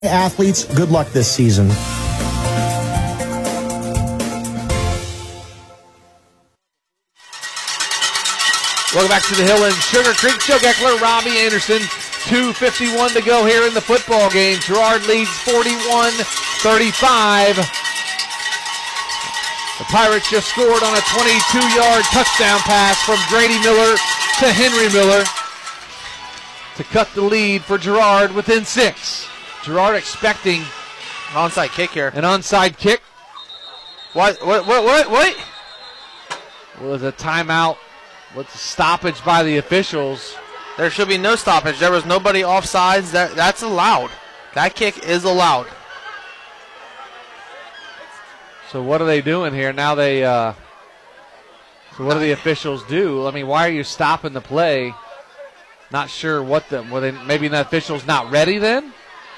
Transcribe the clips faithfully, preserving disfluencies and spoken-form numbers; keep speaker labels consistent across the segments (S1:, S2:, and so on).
S1: Athletes, good luck this season.
S2: Welcome back to the Hill and Sugar Creek. Joe Geckler, Robbie Anderson. two fifty-one to go here in the football game. Girard leads forty-one thirty-five. The Pirates just scored on a twenty-two-yard touchdown pass from Grady Miller to Henry Miller to cut the lead for Girard within six. Girard expecting
S3: an onside kick here.
S2: An onside kick.
S3: What? What? What? What? What?
S2: Was a timeout with stoppage by the officials.
S3: There should be no stoppage. There was nobody offsides. That that's allowed. That kick is allowed.
S2: So what are they doing here? Now they. Uh, so what do the officials do? I mean, why are you stopping the play? Not sure what the. Were they maybe the officials not ready then?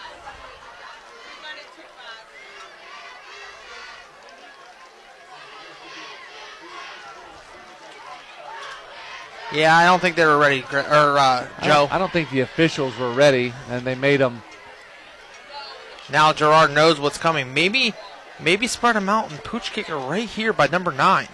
S3: Yeah, I don't think they were ready, or uh, Joe.
S2: I don't, I don't think the officials were ready, and they made them.
S3: Now Girard knows what's coming. Maybe, maybe spread them out and pooch kicker right here by number nine.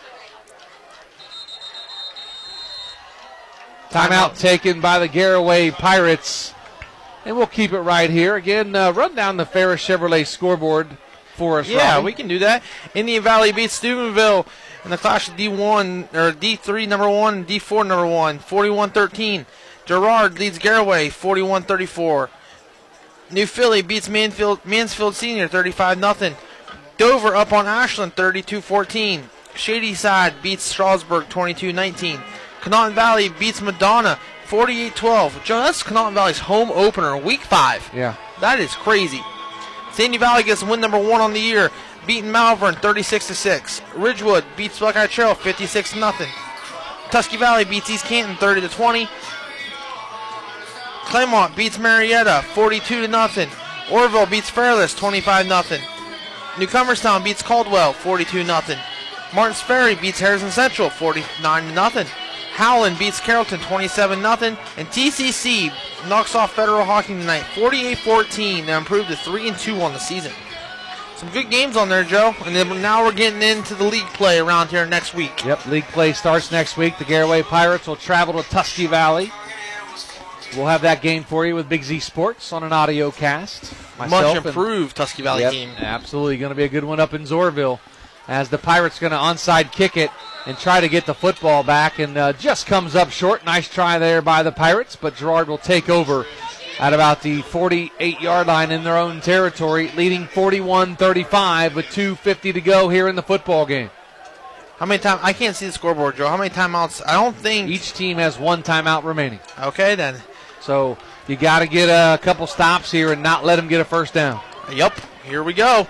S2: Timeout, Timeout taken by the Garraway Pirates, and we'll keep it right here. Again, uh, run down the Ferris Chevrolet scoreboard for us.
S3: Yeah,
S2: Robbie.
S3: We can do that. Indian Valley beats Steubenville in the clash of D one, or D three number one, D four number one, forty-one thirteen. Girard leads Garraway, forty-one thirty-four. New Philly beats Mansfield, Mansfield Senior, thirty-five nothing. Dover up on Ashland, thirty-two fourteen. Shadyside beats Strasburg, twenty-two nineteen. Connaughton Valley beats Madonna, forty-eight twelve. Joe, that's Connaughton Valley's home opener, week five.
S2: Yeah.
S3: That is crazy. Sandy Valley gets win number one on the year, beating Malvern thirty-six to six. Ridgewood beats Buckeye Trail fifty-six to nothing. Tusky Valley beats East Canton thirty to twenty. Claremont beats Marietta forty-two to nothing. Orville beats Fairless twenty-five nothing. Newcomerstown beats Caldwell forty-two nothing. Martins Ferry beats Harrison Central forty-nine to nothing. Howland beats Carrollton twenty-seven nothing. And T C C knocks off Federal Hockey tonight forty-eight fourteen to improve to three and two on the season. Some good games on there, Joe. And then now we're getting into the league play around here next week.
S2: Yep, league play starts next week. The Garraway Pirates will travel to Tusky Valley. We'll have that game for you with Big Z Sports on an audio cast. Myself
S3: Much improved
S2: and,
S3: Tusky Valley
S2: yep,
S3: team.
S2: Absolutely going to be a good one up in Zorville as the Pirates going to onside kick it and try to get the football back, and uh, just comes up short. Nice try there by the Pirates, but Girard will take over at about the forty-eight-yard line in their own territory, leading forty-one thirty-five with two fifty to go here in the football game.
S3: How many times? I can't see the scoreboard, Joe. How many timeouts? I don't think.
S2: Each team has one timeout remaining.
S3: Okay, then.
S2: So you got to get a couple stops here and not let them get a first down.
S3: Yep, here we go.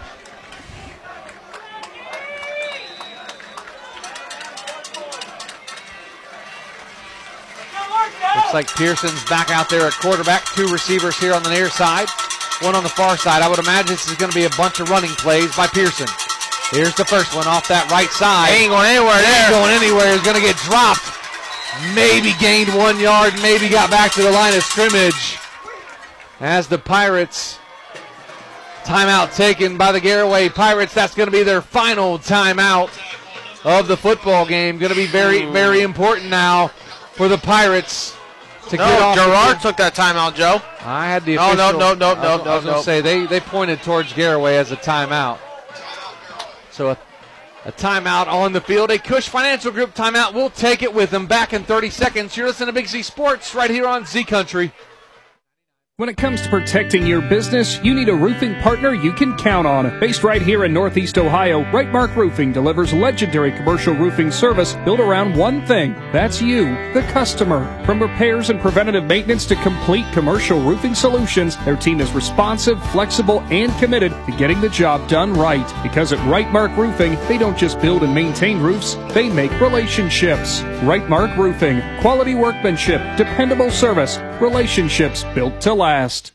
S2: Looks like Pearson's back out there at quarterback. Two receivers here on the near side, one on the far side. I would imagine this is going to be a bunch of running plays by Pearson. Here's the first one off that right side.
S3: Ain't going anywhere there.
S2: Ain't going anywhere. He's going to get dropped. Maybe gained one yard, maybe got back to the line of scrimmage. As the Pirates, timeout taken by the Garraway Pirates. That's going to be their final timeout of the football game. Going to be very, Ooh. very important now for the Pirates to
S3: no,
S2: get off.
S3: Gerard took that timeout, Joe.
S2: I had the
S3: Oh,
S2: official.
S3: no, no, no, no,
S2: I was,
S3: no,
S2: I was
S3: no.
S2: going to say, they, they pointed towards Garraway as a timeout. So a, a timeout on the field. A Cush Financial Group timeout. We'll take it with them back in thirty seconds. You're listening to Big Z Sports right here on Z Country.
S4: When it comes to protecting your business, you need a roofing partner you can count on. Based right here in Northeast Ohio, Right Mark Roofing delivers legendary commercial roofing service built around one thing. That's you, the customer. From repairs and preventative maintenance to complete commercial roofing solutions, their team is responsive, flexible, and committed to getting the job done right. Because at Right Mark Roofing, they don't just build and maintain roofs, they make relationships. Right Mark Roofing, quality workmanship, dependable service, relationships built to last. Last.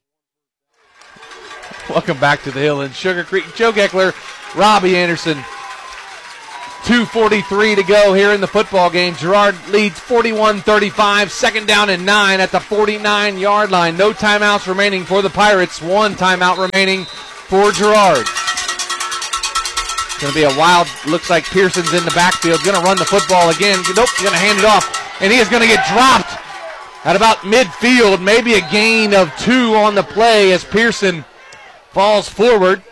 S2: Welcome back to the Hill in Sugar Creek. Joe Geckler, Robbie Anderson. two forty-three to go here in the football game. Girard leads forty-one thirty-five, second down and nine at the forty-nine-yard line. No timeouts remaining for the Pirates. One timeout remaining for Girard. It's going to be a wild, looks like Pearson's in the backfield. Going to run the football again. Nope, going to hand it off. And he is going to get dropped at about midfield. Maybe a gain of two on the play as Pearson falls forward.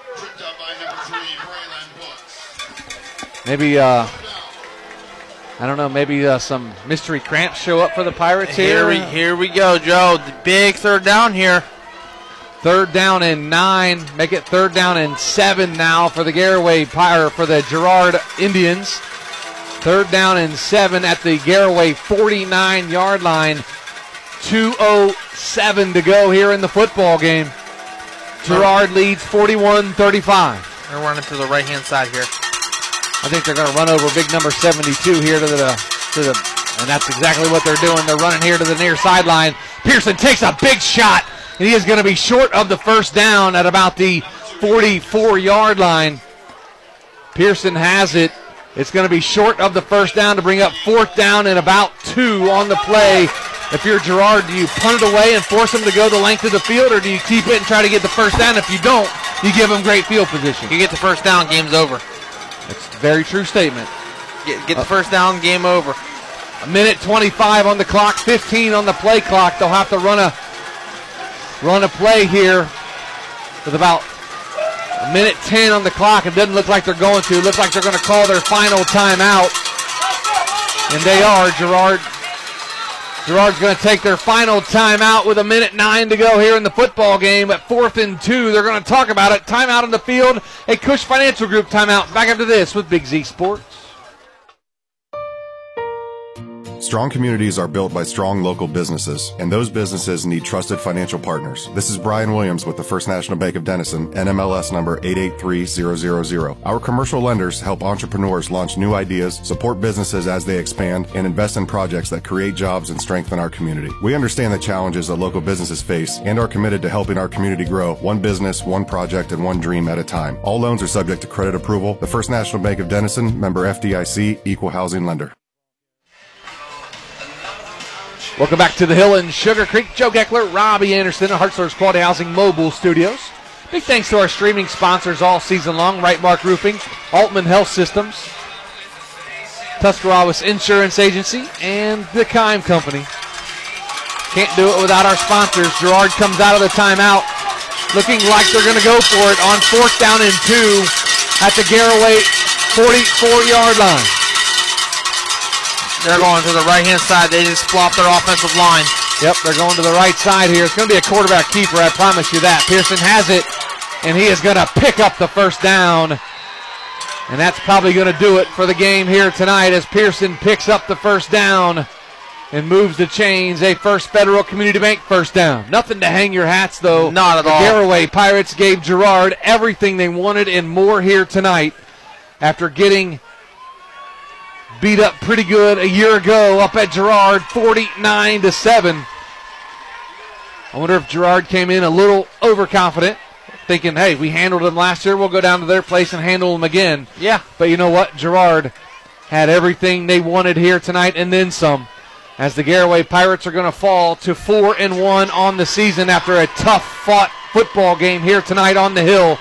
S2: Maybe, uh, I don't know, maybe uh, some mystery cramps show up for the Pirates here.
S3: Here we, here we go, Joe. The big third down here.
S2: Third down and nine. Make it third down and seven now for the Garaway Pirate, for the Girard Indians. Third down and seven at the Garaway forty-nine-yard line. two oh seven to go here in the football game. Girard leads forty-one thirty-five.
S3: They're running to the right-hand side here.
S2: I think they're going to run over big number seventy-two here to the, to the, and that's exactly what they're doing. They're running here to the near sideline. Pearson takes a big shot, and he is going to be short of the first down at about the forty-four-yard line. Pearson has it. It's going to be short of the first down to bring up fourth down and about two on the play. If you're Girard, do you punt it away and force him to go the length of the field, or do you keep it and try to get the first down? If you don't, you give him great field position.
S3: You get the first down, game's over.
S2: That's a very true statement.
S3: Get, get the first down, game over.
S2: A minute twenty-five on the clock, fifteen on the play clock. They'll have to run a run a play here with about a minute ten on the clock. It doesn't look like they're going to. It looks like they're going to call their final timeout. And they are. Girard. Girard's going to take their final timeout with a minute nine to go here in the football game at fourth and two. They're going to talk about it. Timeout on the field. A Cush Financial Group timeout. Back after this with Big Z Sports.
S5: Strong communities are built by strong local businesses, and those businesses need trusted financial partners. This is Brian Williams with the First National Bank of Denison, N M L S number eight eight three zero zero zero. Our commercial lenders help entrepreneurs launch new ideas, support businesses as they expand, and invest in projects that create jobs and strengthen our community. We understand the challenges that local businesses face and are committed to helping our community grow one business, one project, and one dream at a time. All loans are subject to credit approval. The First National Bank of Denison, member F D I C, equal housing lender.
S2: Welcome back to the Hill in Sugar Creek. Joe Geckler, Robbie Anderson at Hartzler's Quality Housing Mobile Studios. Big thanks to our streaming sponsors all season long, Right Mark Roofing, Altman Health Systems, Tuscarawas Insurance Agency, and the Kime Company. Can't do it without our sponsors. Girard comes out of the timeout looking like they're going to go for it on fourth down and two at the Garaway forty-four-yard line.
S3: They're going to the right-hand side. They just flopped their offensive line.
S2: Yep, they're going to the right side here. It's going to be a quarterback keeper, I promise you that. Pearson has it, and he is going to pick up the first down. And that's probably going to do it for the game here tonight as Pearson picks up the first down and moves the chains. A First Federal Community Bank first down. Nothing to hang your hats, though.
S3: Not at
S2: the
S3: all.
S2: The Garaway Pirates gave Girard everything they wanted and more here tonight after getting beat up pretty good a year ago up at Girard, forty-nine to seven. I wonder if Girard came in a little overconfident, thinking, hey, we handled them last year, we'll go down to their place and handle them again.
S3: Yeah.
S2: But you know what? Girard had everything they wanted here tonight and then some, as the Garaway Pirates are going to fall to four and one on the season after a tough-fought football game here tonight on the Hill.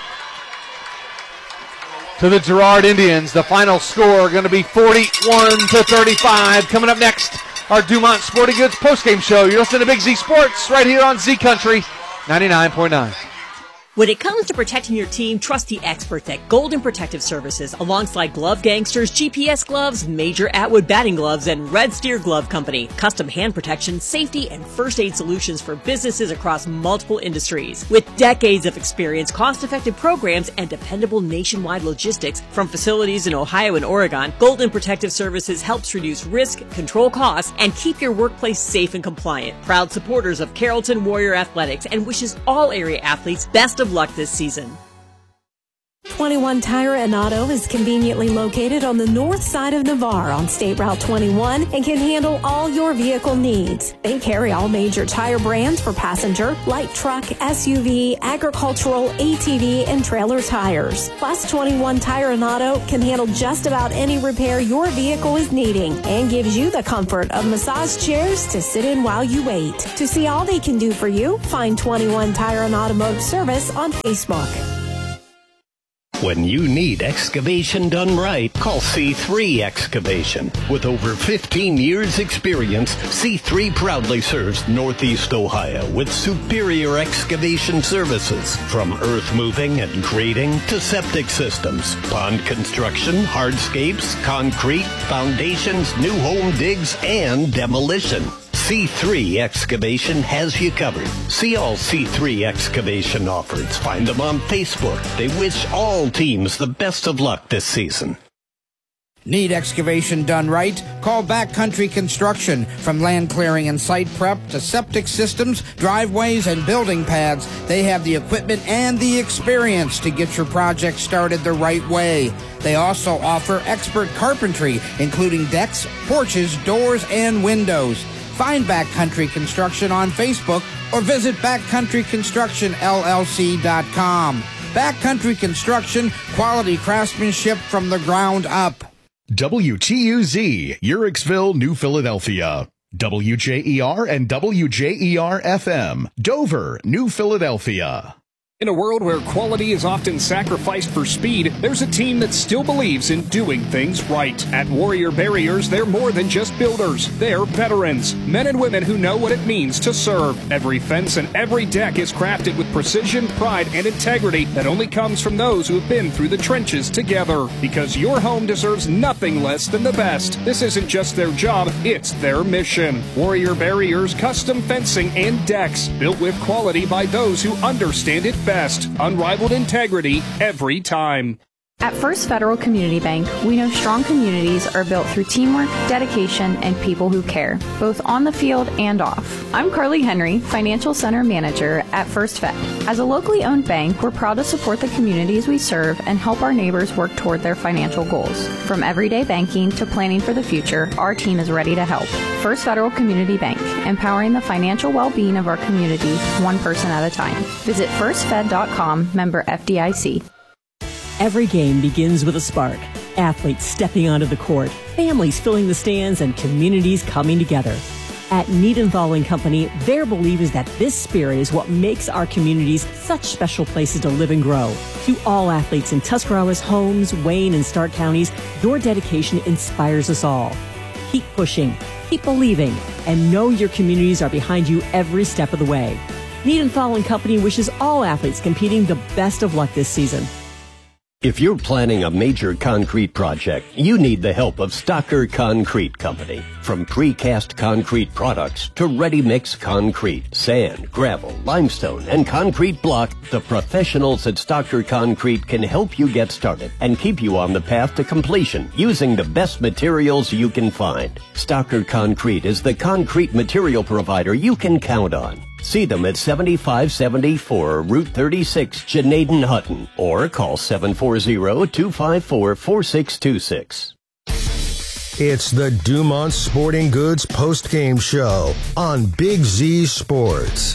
S2: To the Girard Indians, the final score going to be forty-one to thirty-five. Coming up next, our Dumont Sporting Goods postgame show. You're listening to Big Z Sports right here on Z Country ninety-nine point nine.
S6: When it comes to protecting your team, trust the experts at Golden Protective Services alongside Glove Gangsters, G P S Gloves, Major Atwood Batting Gloves, and Red Steer Glove Company. Custom hand protection, safety, and first aid solutions for businesses across multiple industries. With decades of experience, cost-effective programs, and dependable nationwide logistics from facilities in Ohio and Oregon, Golden Protective Services helps reduce risk, control costs, and keep your workplace safe and compliant. Proud supporters of Carrollton Warrior Athletics and wishes all area athletes best of luck this season.
S7: twenty-one Tire and Auto is conveniently located on the north side of Navarre on State Route twenty-one and can handle all your vehicle needs. They carry all major tire brands for passenger, light truck, S U V, agricultural, A T V, and trailer tires. Plus, twenty-one Tire and Auto can handle just about any repair your vehicle is needing and gives you the comfort of massage chairs to sit in while you wait. To see all they can do for you, find twenty-one Tire and Automotive Service on Facebook.
S8: When you need excavation done right, call C three Excavation. With over fifteen years experience, C three proudly serves Northeast Ohio with superior excavation services. From earth moving and grading to septic systems, pond construction, hardscapes, concrete, foundations, new home digs, and demolition. C three Excavation has you covered. See all C three Excavation offers. Find them on Facebook. They wish all teams the best of luck this season.
S9: Need excavation done right? Call Backcountry Construction. From land clearing and site prep to septic systems, driveways, and building pads, they have the equipment and the experience to get your project started the right way. They also offer expert carpentry, including decks, porches, doors, and windows. Find Backcountry Construction on Facebook or visit backcountry construction L L C dot com. Backcountry Construction, quality craftsmanship from the ground up.
S10: W T U Z, Uricksville, New Philadelphia. W J E R and W J E R F M, Dover, New Philadelphia.
S4: In a world where quality is often sacrificed for speed, there's a team that still believes in doing things right. At Warrior Barriers, they're more than just builders. They're veterans, men and women who know what it means to serve. Every fence and every deck is crafted with precision, pride, and integrity that only comes from those who have been through the trenches together. Because your home deserves nothing less than the best. This isn't just their job, it's their mission. Warrior Barriers, custom fencing and decks, built with quality by those who understand it best. Best, unrivaled integrity every time.
S11: At First Federal Community Bank, we know strong communities are built through teamwork, dedication, and people who care, both on the field and off. I'm Carly Henry, Financial Center Manager at First Fed. As a locally owned bank, we're proud to support the communities we serve and help our neighbors work toward their financial goals. From everyday banking to planning for the future, our team is ready to help. First Federal Community Bank, empowering the financial well-being of our community, one person at a time. Visit first fed dot com, member F D I C.
S6: Every game begins with a spark. Athletes stepping onto the court, families filling the stands, and communities coming together. At Niedenthal and Company, their belief is that this spirit is what makes our communities such special places to live and grow. To all athletes in Tuscarawas, Holmes, Wayne, and Stark counties, your dedication inspires us all. Keep pushing, keep believing, and know your communities are behind you every step of the way. Niedenthal and Company wishes all athletes competing the best of luck this season.
S8: If you're planning a major concrete project, you need the help of Stocker Concrete Company. From precast concrete products to ready-mix concrete, sand, gravel, limestone, and concrete block, the professionals at Stocker Concrete can help you get started and keep you on the path to completion using the best materials you can find. Stocker Concrete is the concrete material provider you can count on. See them at seventy-five seventy-four Route thirty-six, Janaden Hutton, or call seven four zero, two five four, four six two six.
S1: It's the Dumont Sporting Goods post-game show on Big Z Sports.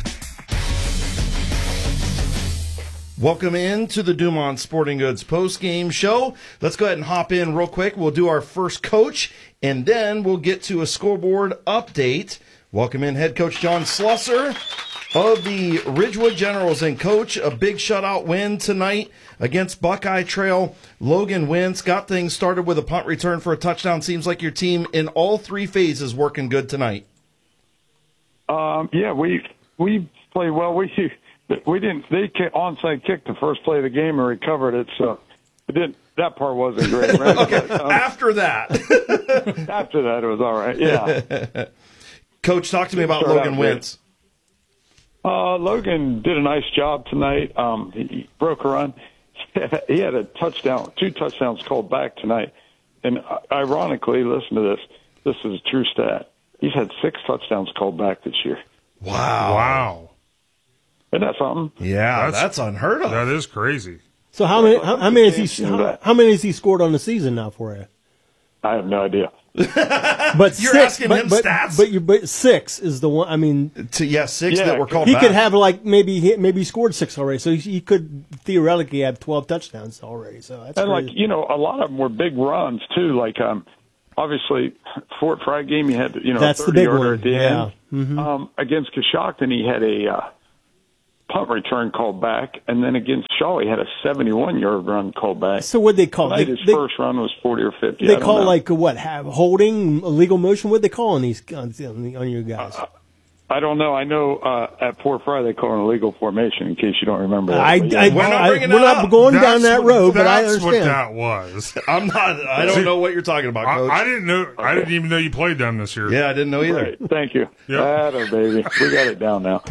S12: Welcome in to the Dumont Sporting Goods post-game show. Let's go ahead and hop in real quick. We'll do our first coach, and then we'll get to a scoreboard update. Welcome in head coach John Slusser of the Ridgewood Generals. And coach, a big shutout win tonight against Buckeye Trail. Logan Wentz got things started with a punt return for a touchdown. Seems like your team in all three phases working good tonight.
S13: Um, yeah, we we played well. We we didn't they onside kicked the first play of the game and recovered it, so it didn't. That part wasn't great. Right?
S12: Okay, um, after that,
S13: after that it was all right. Yeah.
S12: Coach, talk to me about Logan Wentz.
S13: Uh, Logan did a nice job tonight. Um, he broke a run. He had a touchdown, two touchdowns called back tonight. And ironically, listen to this. This is a true stat. He's had six touchdowns called back this year.
S12: Wow.
S14: Wow.
S13: Isn't that something?
S12: Yeah, that's,
S14: that's
S12: unheard of.
S14: That is crazy. So how many how, how many has he how, how many has he scored on the season now for you?
S13: I have no idea.
S14: But
S12: You're
S14: six,
S12: asking
S14: but,
S12: him
S14: but,
S12: stats?
S14: But you but six is the one. I mean,
S12: to, yeah, six
S13: Yeah,
S12: that were called
S14: he
S12: back.
S14: could have like maybe he, maybe he scored six already, so he, he could theoretically have twelve touchdowns already. So that's
S13: And
S14: crazy.
S13: like you know, a lot of them were big runs too. Like um, obviously, Fort Fry game, he had you know
S14: That's
S13: a
S14: the
S13: thirty
S14: big
S13: yarder
S14: one,
S13: at the
S14: yeah.
S13: end.
S14: Mhm.
S13: Um, against Coshocton, he had a uh, punt return called back, and then against Shaw, he had a seventy-one yard run called back.
S14: So what they call
S13: Tonight,
S14: they,
S13: his
S14: they,
S13: first run was forty or fifty. I
S14: they
S13: don't
S14: call
S13: know.
S14: like what have holding illegal motion? What they call on these on, on you guys?
S13: Uh, I don't know. I know uh, at Fort Fry they call it an illegal formation. In case you don't remember that.
S14: I,
S13: But yeah.
S14: I, we're not, I, we're not going
S15: That's
S14: down that
S15: what-
S14: road, but I
S15: that's
S14: understand.
S15: what that was.
S12: I'm not. I don't
S15: See,
S12: know what you're talking about, Coach.
S15: I, I didn't know. I didn't even know you played down this year.
S12: Yeah, I didn't know either.
S13: Great. Thank you.
S15: Yep.
S13: Atta, baby. We got it down now.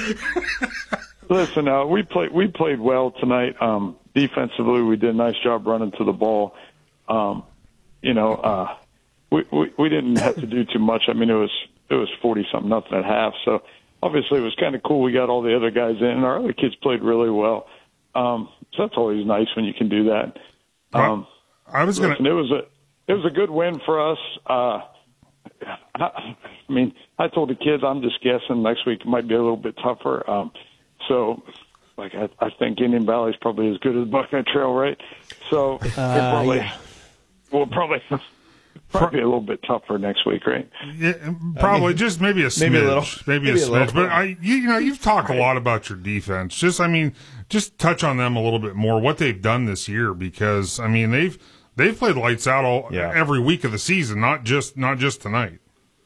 S13: Listen, uh, we played we played well tonight. Um, defensively, we did a nice job running to the ball. Um, you know, uh, we, we we didn't have to do too much. I mean, it was it was forty something nothing at half. So obviously, it was kind of cool. We got all the other guys in, and our other kids played really well. Um, so that's always nice when you can do that. Um,
S15: I was gonna.
S13: listen, it was a it was a good win for us. Uh, I, I mean, I told the kids I'm just guessing next week might be a little bit tougher. Um, so, like, I, I think Indian Valley is probably as good as Buckeye Trail, right? So, we'll probably,
S14: yeah.
S13: we'll probably, probably be a little bit tougher next week, right?
S15: Yeah, probably
S12: I mean,
S15: just maybe a smidge,
S12: maybe a little.
S15: maybe,
S12: Maybe
S15: a
S12: a little.
S15: smidge. But I, you, you know, you've talked a lot about your defense. Just, I mean, just touch on them a little bit more. What they've done this year, because I mean, they've they've played lights out all
S12: Yeah.
S15: every week of the season, not just not just tonight.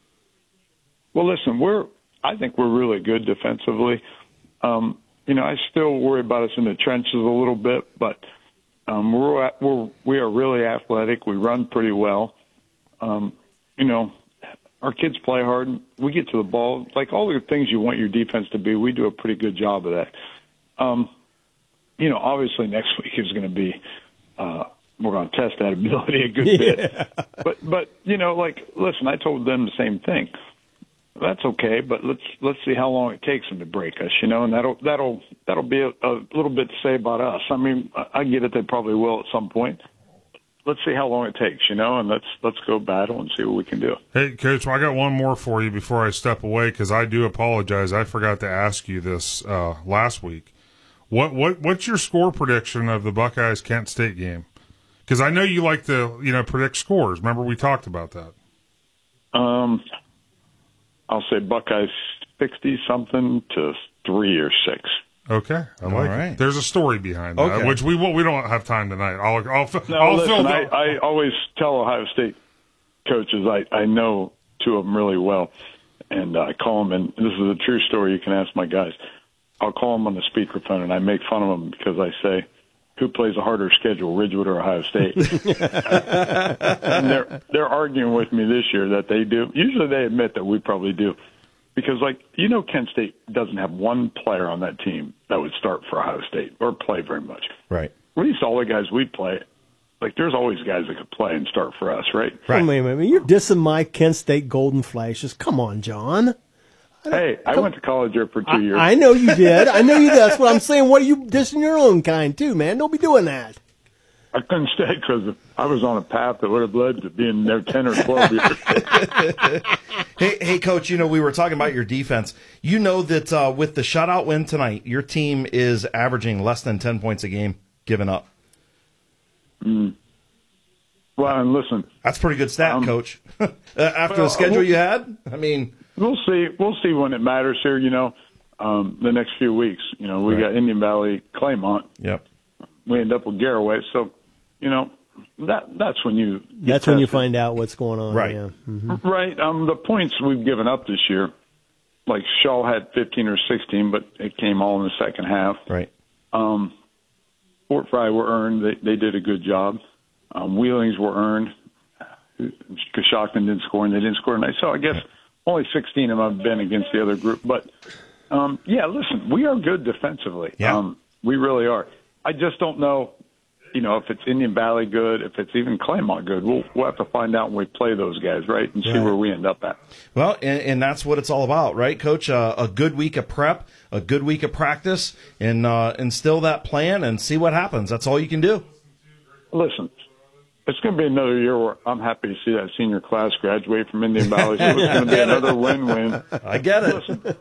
S13: Well, listen, we're, I think we're really good defensively. Um, you know, I still worry about us in the trenches a little bit, but um, we're, at, we're we are really athletic. We run pretty well. Um, you know, our kids play hard. We get to the ball, like all the things you want your defense to be. We do a pretty good job of that. Um, you know, obviously next week is going to be uh, we're going to test that ability a good
S14: Yeah.
S13: bit. But but you know, like listen, I told them the same thing. That's okay, but let's let's see how long it takes them to break us, you know, and that'll that'll that'll be a, a little bit to say about us. I mean, I get it; they probably will at some point. Let's see how long it takes, you know, and let's let's go battle and see what we can do.
S15: Hey, Coach, I got one more for you before I step away, because I do apologize. I forgot to ask you this uh, last week. What what what's your score prediction of the Buckeyes Kent State game? Because I know you like to you know predict scores. Remember we talked about that.
S13: Um, I'll say Buckeyes sixty something to three or six.
S15: Okay, I
S12: All
S15: like
S12: right.
S15: it. There's a story behind that,
S12: Okay.
S15: which we won't, we don't have time tonight. I'll I'll, fi-
S13: No,
S15: I'll
S13: listen,
S15: fill
S13: I,
S15: the,
S13: I always tell Ohio State coaches I, I know two of them really well, and I call them, and this is a true story. You can ask my guys. I'll call them on the speakerphone, and I make fun of them because I say, who plays a harder schedule, Ridgewood or Ohio State? And they're they're arguing with me this year that they do. Usually they admit that we probably do. Because, like, you know, Kent State doesn't have one player on that team that would start for Ohio State or play very much.
S12: Right.
S13: At least all the guys we play, like, there's always guys that could play and start for us, right?
S14: Right. Wait a minute. You're dissing my Kent State Golden Flashes. Come on, John.
S13: Hey, I went to college there for two
S14: I,
S13: years.
S14: I know you did. I know you did. That's what I'm saying. What are you dissing your own kind, too, man? Don't be doing that.
S13: I couldn't stay because I was on a path that would have led to being there ten or twelve years.
S12: Hey, hey, Coach, you know, we were talking about your defense. You know that uh, with the shutout win tonight, your team is averaging less than ten points a game given up.
S13: Mm. Well, and listen.
S12: That's a pretty good stat,
S13: um,
S12: Coach. uh, after
S13: well,
S12: the schedule
S13: we'll,
S12: you had, I mean.
S13: We'll see. We'll see when it matters here, you know, um, the next few weeks. You know, we
S12: Right.
S13: got Indian Valley, Claymont.
S12: Yep.
S13: We end up with Garraway. So, you know, that that's when you
S14: That's when you find out what's going on.
S12: Right.
S14: Yeah. Mhm.
S13: Right. Um, the points we've given up this year, like Shaw had fifteen or sixteen, but it came all in the second half.
S12: Right.
S13: Um, Fort Fry were earned. They, they did a good job. Um, Wheelings were earned. Coshocton didn't score, and they didn't score tonight. So I guess only sixteen of them have been against the other group. But, um, yeah, listen, we are good defensively.
S12: Yeah.
S13: Um, we really are. I just don't know. you know, if it's Indian Valley good, if it's even Claymont good, we'll, we'll have to find out when we play those guys, right, and see
S12: Right.
S13: where we end up at.
S12: Well, and, and that's what it's all about, right, Coach? Uh, a good week of prep, a good week of practice, and uh, instill that plan and see what happens. That's all you can do.
S13: Listen, it's going to be another year where I'm happy to see that senior class graduate from Indian Valley. So it's going to be another win-win.
S12: I get it.
S13: Listen,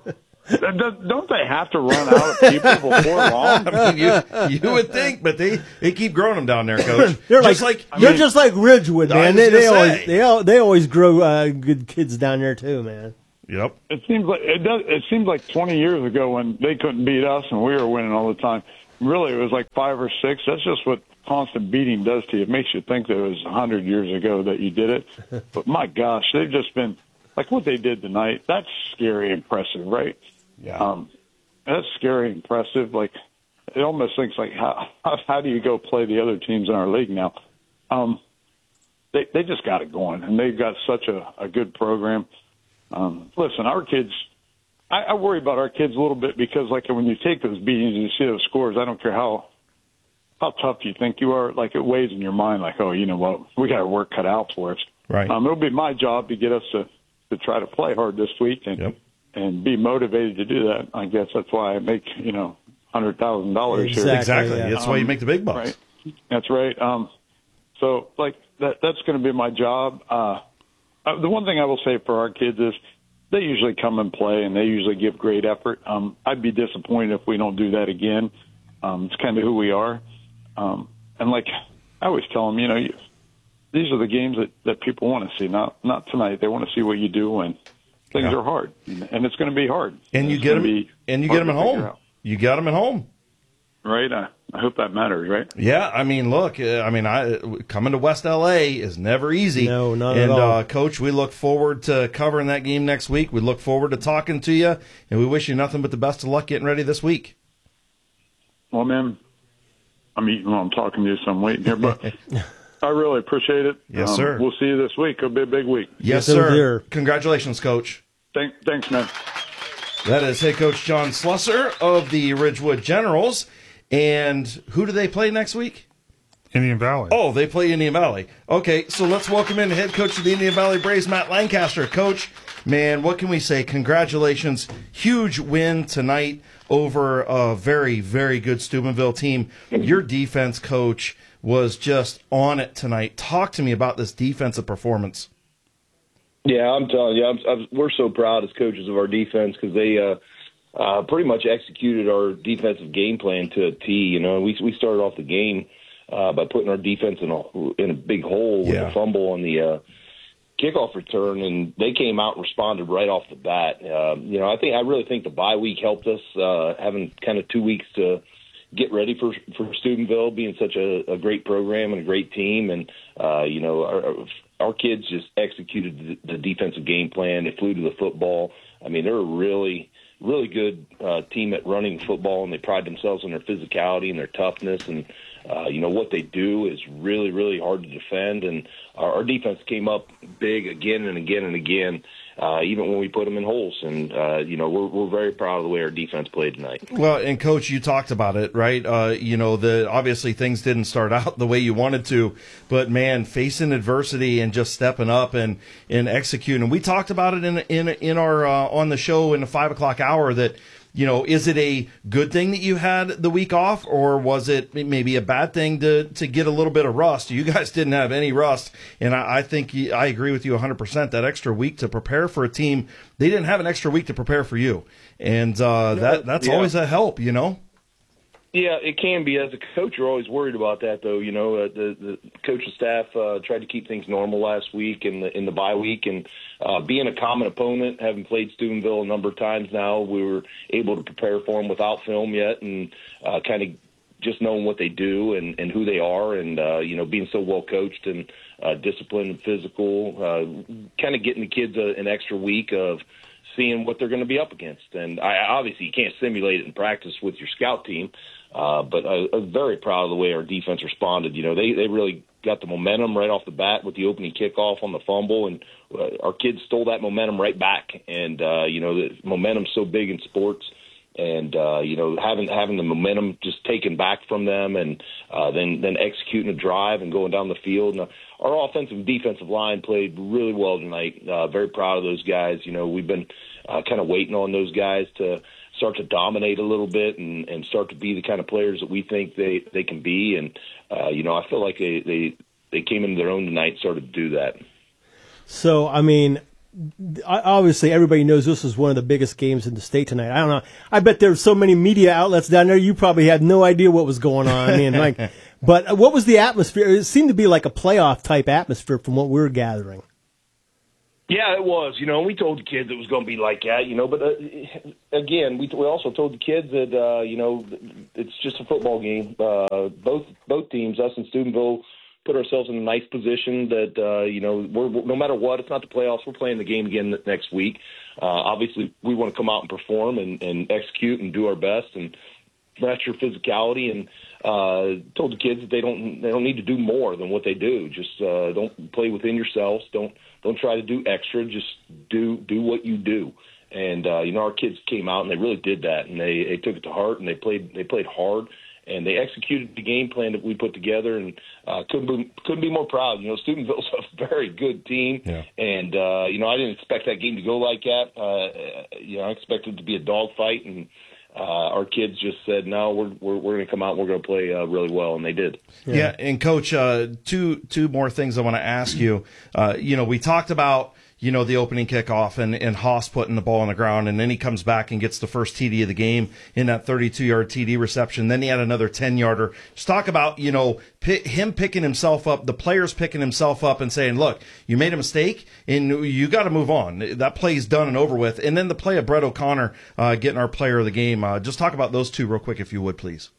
S13: don't they have to run out of people before long?
S12: I mean, you, you would think, but they, they keep growing them down there, Coach.
S14: They're
S12: just
S14: like,
S12: like
S14: they're just like Ridgewood,
S12: I
S14: man.
S12: was
S14: They, they
S12: gonna
S14: always
S12: say.
S14: they al- they always grow uh, good kids down there too, man.
S12: Yep.
S13: It seems like it does. It seems like twenty years ago when they couldn't beat us and we were winning all the time. Really, it was like five or six. That's just what constant beating does to you. It makes you think that it was a hundred years ago that you did it. But my gosh, they've just been like what they did tonight. That's scary, impressive, right?
S12: Yeah.
S13: Um, that's scary, impressive. Like it almost thinks like how how do you go play the other teams in our league now? Um, they they just got it going, and they've got such a, a good program. Um, listen, our kids. I, I worry about our kids a little bit because, like, when you take those beatings and you see those scores, I don't care how how tough you think you are. Like, it weighs in your mind, like, oh, you know what, we got our work cut out for us.
S12: Right.
S13: Um, it'll be my job to get us to to try to play hard this week and
S12: Yep.
S13: and be motivated to do that. I guess that's why I make you know hundred thousand dollars here.
S12: Exactly. That's why you make the big bucks.
S13: Right. That's right. Um, so, like, that that's going to be my job. Uh, uh, the one thing I will say for our kids is they usually come and play, and they usually give great effort. Um, I'd be disappointed if we don't do that again. Um, it's kind of who we are. Um, and, like, I always tell them, you know, you, these are the games that, that people want to see, not not tonight. They want to see what you do when things
S12: Yeah.
S13: are hard, and it's going to be hard.
S12: And you
S13: It's
S12: get
S13: gonna
S12: them,
S13: be
S12: and you get
S13: hard
S12: them at
S13: to figure
S12: home.
S13: out.
S12: You got them at home.
S13: Right? I, I hope that matters, right?
S12: Yeah, I mean, look, uh, I mean, I coming to West L A is never easy.
S14: No, not
S12: and,
S14: at all.
S12: uh, Coach, we look forward to covering that game next week. We look forward to talking to you, and we wish you nothing but the best of luck getting ready this week.
S13: Well, man, I'm eating while I'm talking to you, so I'm waiting here, but I really appreciate it.
S12: Yes,
S13: Um,
S12: sir.
S13: We'll see you this week. It'll be a big week.
S12: Yes,
S14: Yes,
S12: sir.
S14: sir.
S12: Congratulations, Coach.
S13: Thank, thanks, man.
S12: That is head coach John Slusser of the Ridgewood Generals. And who do they play next week?
S15: Indian Valley.
S12: Oh, they play Indian Valley. Okay, so let's welcome in head coach of the Indian Valley Braves, Matt Lancaster. Coach, man, what can we say? Congratulations. Huge win tonight over a very, very good Steubenville team. Your defense, Coach, was just on it tonight. Talk to me about this defensive performance.
S16: Yeah, I'm telling you, I'm, I'm, we're so proud as coaches of our defense because they uh, uh, pretty much executed our defensive game plan to a T. You know, we we started off the game uh, by putting our defense in a in a big hole with
S12: Yeah.
S16: a fumble on the uh, kickoff return, and they came out and responded right off the bat. Um, you know, I think I really think the bye week helped us uh, having kind of two weeks to get ready for for Steubenville being such a, a great program and a great team, and uh, you know our, our kids just executed the, the defensive game plan. They flew to the football. I mean, they're a really really good uh, team at running football, and they pride themselves on their physicality and their toughness, and uh, you know what they do is really really hard to defend. And our, our defense came up big again and again and again. Uh, even when we put them in holes. And, uh, you know, we're we're very proud of the way our defense played tonight.
S12: Well, and Coach, you talked about it, right? Uh, you know, the obviously things didn't start out the way you wanted to, but man, facing adversity and just stepping up and, and executing. And we talked about it in in in our uh, on the show in the five o'clock hour that, you know, is it a good thing that you had the week off, or was it maybe a bad thing to, to get a little bit of rust? You guys didn't have any rust, and I, I think you, I agree with you one hundred percent. That extra week to prepare for a team, they didn't have an extra week to prepare for you, and uh, that that's
S16: yeah.
S12: always a help, you know.
S16: Yeah, it can be. As a coach, you're always worried about that, though. You know, uh, the the coaching staff uh, tried to keep things normal last week in the in the bye week, and uh, being a common opponent, having played Steubenville a number of times now, we were able to prepare for them without film yet, and uh, kind of just knowing what they do and, and who they are, and uh, you know, being so well coached and uh, disciplined and physical, uh, kind of getting the kids a, an extra week of seeing what they're going to be up against. And I, obviously, you can't simulate it in practice with your scout team. Uh, but I, I'm very proud of the way our defense responded. You know, they, they really got the momentum right off the bat with the opening kickoff on the fumble, and uh, our kids stole that momentum right back. And, uh, you know, the momentum's so big in sports, and uh, you know, having having the momentum just taken back from them, and uh, then then executing a drive and going down the field. And our offensive and defensive line played really well tonight. Uh, very proud of those guys. You know, we've been uh, kind of waiting on those guys to start to dominate a little bit and, and start to be the kind of players that we think they, they can be. And uh, you know, I feel like they, they they came into their own tonight and started to do that.
S14: So, I mean, obviously everybody knows this is one of the biggest games in the state tonight. I don't know. I bet there's so many media outlets down there, you probably had no idea what was going on. I mean, like, but what was the atmosphere? It seemed to be like a playoff type atmosphere from what we were gathering.
S16: Yeah, it was. You know, we told the kids it was going to be like that, you know, but uh, again, we, we also told the kids that, uh, you know, it's just a football game. Uh, both, both teams, us and Steubenville, put ourselves in a nice position that, uh, you know, we're, no matter what, it's not the playoffs. We're playing the game again next week. Uh, obviously, we want to come out and perform and, and execute and do our best and match your physicality. And uh, told the kids that they don't they don't need to do more than what they do. Just uh, don't play within yourselves. Don't don't try to do extra. Just do do what you do. And uh, you know, our kids came out and they really did that, and they, they took it to heart, and they played they played hard. And they executed the game plan that we put together, and uh, couldn't be, couldn't be more proud. You know, Steubenville's a very good team,
S12: yeah.
S16: and uh, you know, I didn't expect that game to go like that. Uh, you know, I expected it to be a dogfight, and uh, our kids just said, "No, we're we're, we're going to come out and we're going to play uh, really well," and they did.
S12: Yeah, yeah and Coach, uh, two two more things I want to ask you. Uh, you know, we talked about, you know, the opening kickoff and, and Haas putting the ball on the ground, and then he comes back and gets the first T D of the game in that thirty-two-yard T D reception. Then he had another ten-yarder. Just talk about, you know, p- him picking himself up, the players picking himself up and saying, look, you made a mistake, and you got to move on. That play's done and over with. And then the play of Brett O'Connor uh, getting our player of the game. Uh, just talk about those two real quick, if you would, please.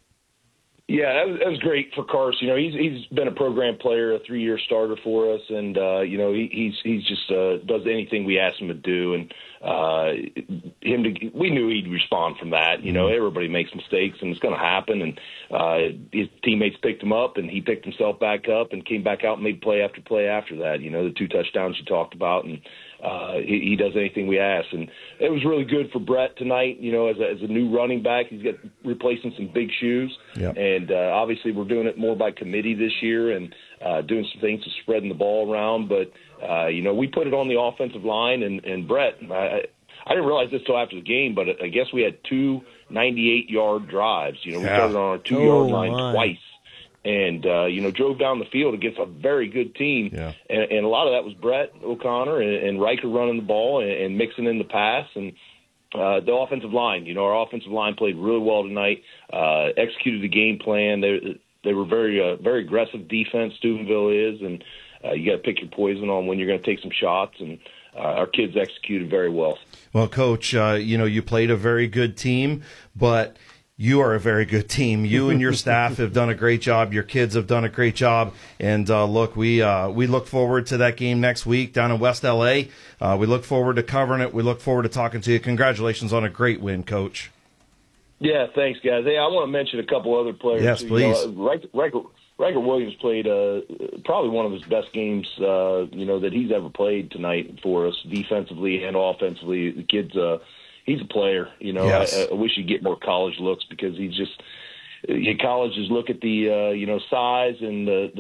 S16: Yeah, that was, that was great for Carson. You know, he's he's been a program player, a three-year starter for us, and uh, you know, he, he's he's just uh, does anything we ask him to do, and uh, him to we knew he'd respond from that. You know, everybody makes mistakes, and it's going to happen. And uh, his teammates picked him up, and he picked himself back up, and came back out and made play after play after that. You know, the two touchdowns you talked about, and uh, he, he does anything we ask, and it was really good for Brett tonight. You know, as a, as a new running back, he's got replacing some big shoes,
S12: yep.
S16: and uh, obviously we're doing it more by committee this year, and uh, doing some things to spreading the ball around. But uh, you know, we put it on the offensive line, and, and Brett, I, I didn't realize this till after the game, but I guess we had two ninety-eight-yard drives. You know, we
S12: yeah.
S16: started on our two-yard
S14: Oh,
S16: line
S14: my.
S16: twice. And, uh, you know, drove down the field against a very good team.
S12: Yeah.
S16: And, and a lot of that was Brett O'Connor and, and Riker running the ball and, and mixing in the pass. And uh, the offensive line, you know, our offensive line played really well tonight, uh, executed the game plan. They, they were very, uh, very aggressive defense, Steubenville is. And uh, you got to pick your poison on when you're going to take some shots. And uh, our kids executed very well.
S12: Well, Coach, uh, you know, you played a very good team, but you are a very good team. You and your staff have done a great job. Your kids have done a great job. And uh, look, we uh, we look forward to that game next week down in West L A. Uh, we look forward to covering it. We look forward to talking to you. Congratulations on a great win, Coach.
S16: Yeah, thanks, guys. Hey, I want to mention a couple other players.
S12: Yes,
S16: too.
S12: please.
S16: You know, Riker, Riker, Riker Williams played uh, probably one of his best games, uh, you know, that he's ever played tonight for us, defensively and offensively. The kid's uh, he's a player. You know,
S12: Yes.
S16: I, I wish he'd get more college looks because he's just uh, colleges look at the uh, you know size and the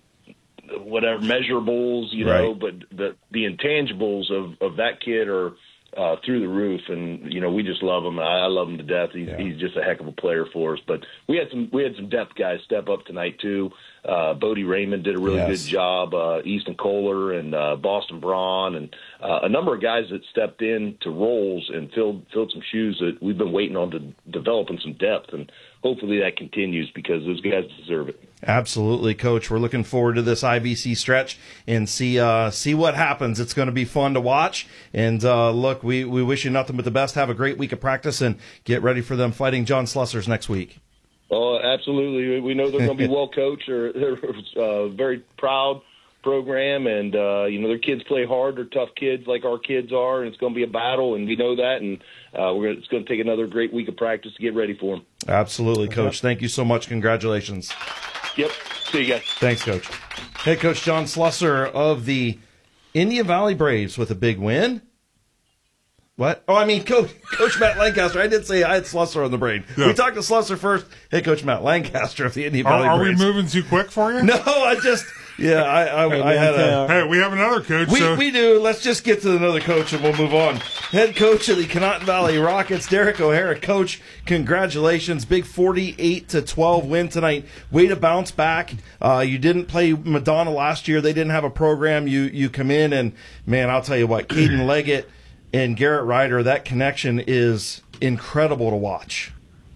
S16: the whatever measurables, you know,
S12: Right.
S16: but the the intangibles of of that kid are uh, through the roof, and you know we just love him. I, I love him to death. He's,
S12: Yeah.
S16: he's just a heck of a player for us. But we had some we had some depth guys step up tonight too. Uh, Bodie Raymond did a really
S12: Yes.
S16: good job. Uh, Easton Kohler and uh, Boston Braun and uh, a number of guys that stepped in to roles and filled filled some shoes that we've been waiting on to develop in some depth, and hopefully that continues because those guys deserve it.
S12: Absolutely, Coach. We're looking forward to this I V C stretch and see uh, see what happens. It's going to be fun to watch. And uh, look, we, we wish you nothing but the best. Have a great week of practice and get ready for them fighting John Slussers next week.
S16: Oh, absolutely. We know they're going to be well coached. They're, they're uh, very proud program, and uh, you know their kids play hard. They're tough kids like our kids are, and it's going to be a battle, and we know that. And uh, we're gonna, it's going to take another great week of practice to get ready for them.
S12: Absolutely, Coach. Thank you so much. Congratulations.
S16: Yep. See you guys.
S12: Thanks, Coach. Head Coach John Slusser of the Indian Valley Braves with a big win. What? Oh, I mean, Coach, Coach Matt Lancaster. I did say I had Slusser on the brain.
S15: Yeah.
S12: We talked to Slusser first. Hey, Coach Matt Lancaster of the Indian
S15: Are,
S12: Valley
S15: are we
S12: Braves.
S15: moving too quick for you?
S12: No, I just, yeah, I, I, I had a.
S15: Hey, we have another coach.
S12: We,
S15: so.
S12: we do. Let's just get to another coach and we'll move on. Head coach of the Conotton Valley Rockets, Derek O'Hara. Coach, congratulations. Big forty-eight to twelve win tonight. Way to bounce back. Uh, you didn't play Madonna last year. They didn't have a program. You, you come in and, man, I'll tell you what, Caden Leggett and Garrett Ryder, that connection is incredible to watch.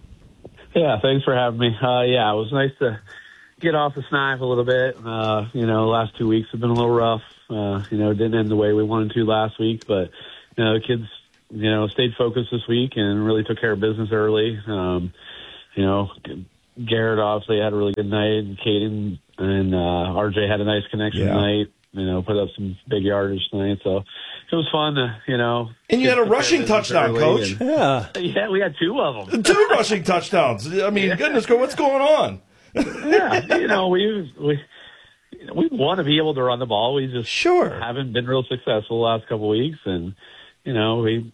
S17: Yeah, thanks for having me. Uh, yeah, it was nice to get off the knife a little bit. Uh, you know, the last two weeks have been a little rough. Uh, you know, it didn't end the way we wanted to last week, but, you know, the kids, you know, stayed focused this week and really took care of business early. Um, you know, Garrett obviously had a really good night, and Caden and uh, R J had a nice connection
S12: Yeah.
S17: tonight, you know, put up some big yardage tonight, so it was fun to, you know.
S12: And you had a rushing touchdown, Coach.
S17: And,
S14: yeah.
S17: Yeah, we had two of them.
S12: Two rushing touchdowns. I mean,
S17: Yeah.
S12: goodness, what's going on?
S17: Yeah, you know, we we you know, we want to be able to run the ball. We just
S12: sure
S17: haven't been real successful the last couple of weeks, and you know, we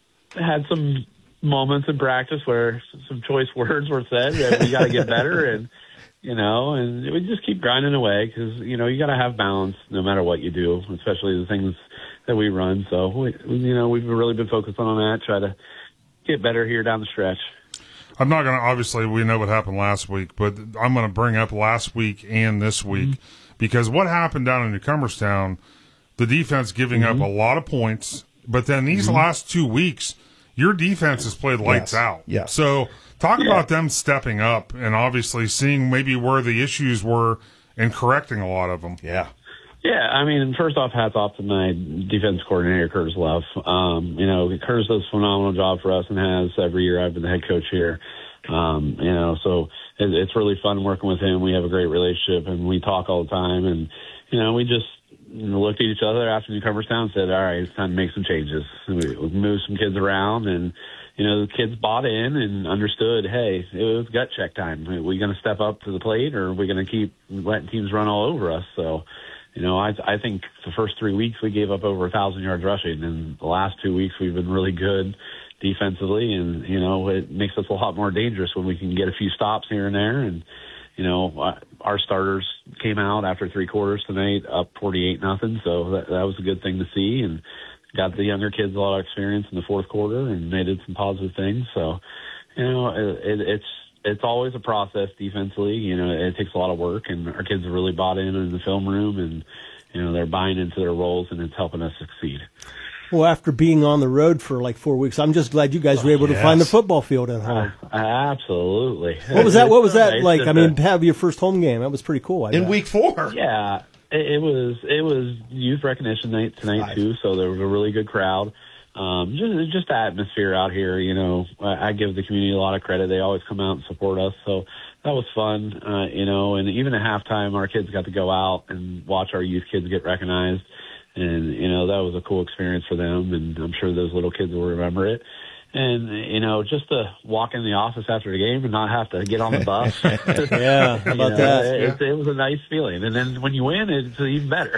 S17: had some moments in practice where some choice words were said that we got to get better, and you know, and we just keep grinding away because you know you got to have balance no matter what you do, especially the things that we run. So we, you know, we've really been focused on that, try to get better here down the stretch.
S15: I'm not going to, obviously, we know what happened last week, but I'm going to bring up last week and this week mm-hmm. because what happened down in New Cumberstown, the defense giving mm-hmm. up a lot of points, but then these mm-hmm. last two weeks, your defense has played lights
S12: yes.
S15: out.
S12: Yes.
S15: So talk
S17: yeah.
S15: about them stepping up and obviously seeing maybe where the issues were and correcting a lot of them.
S12: Yeah.
S17: Yeah, I mean, first off, hats off to my defense coordinator, Curtis Love. Um, you know, Curtis does a phenomenal job for us and has every year I've been the head coach here. Um, you know, so it, it's really fun working with him. We have a great relationship and we talk all the time. And, you know, we just you know, looked at each other after New Cumberstown and said, all right, it's time to make some changes. We, we moved some kids around and, you know, the kids bought in and understood, hey, it was gut check time. Are we going to step up to the plate or are we going to keep letting teams run all over us? So, You know, I I think the first three weeks we gave up over a thousand yards rushing, and the last two weeks we've been really good defensively, and you know it makes us a lot more dangerous when we can get a few stops here and there. And you know, our starters came out after three quarters tonight up forty-eight nothing, so that that was a good thing to see, and got the younger kids a lot of experience in the fourth quarter, and they did some positive things. So, you know, it, it, it's. It's always a process defensively. You know, it takes a lot of work, and our kids have really bought in in the film room, and, you know, they're buying into their roles, and it's helping us succeed.
S14: Well, after being on the road for like four weeks, I'm just glad you guys were able
S17: yes.
S14: to find the football field at home.
S17: Uh, absolutely.
S14: What was that? What was that
S17: It's
S14: like?
S17: just
S14: I mean,
S17: a-
S14: to have your first home game, that was pretty cool. I
S12: In
S14: bet.
S12: week four.
S17: Yeah, it, it was it was youth recognition night tonight
S12: Five.
S17: too, so there was a really good crowd. Um, just just the atmosphere out here, you know, I, I give the community a lot of credit. They always come out and support us, so that was fun, uh, you know. And even at halftime, our kids got to go out and watch our youth kids get recognized, and you know that was a cool experience for them. And I'm sure those little kids will remember it. And, you know, just to walk in the office after the game and not have to get on the bus.
S14: Yeah, how
S17: You
S14: about
S17: know,
S14: that?
S17: It, it was a nice feeling. And then when you win, it's even better.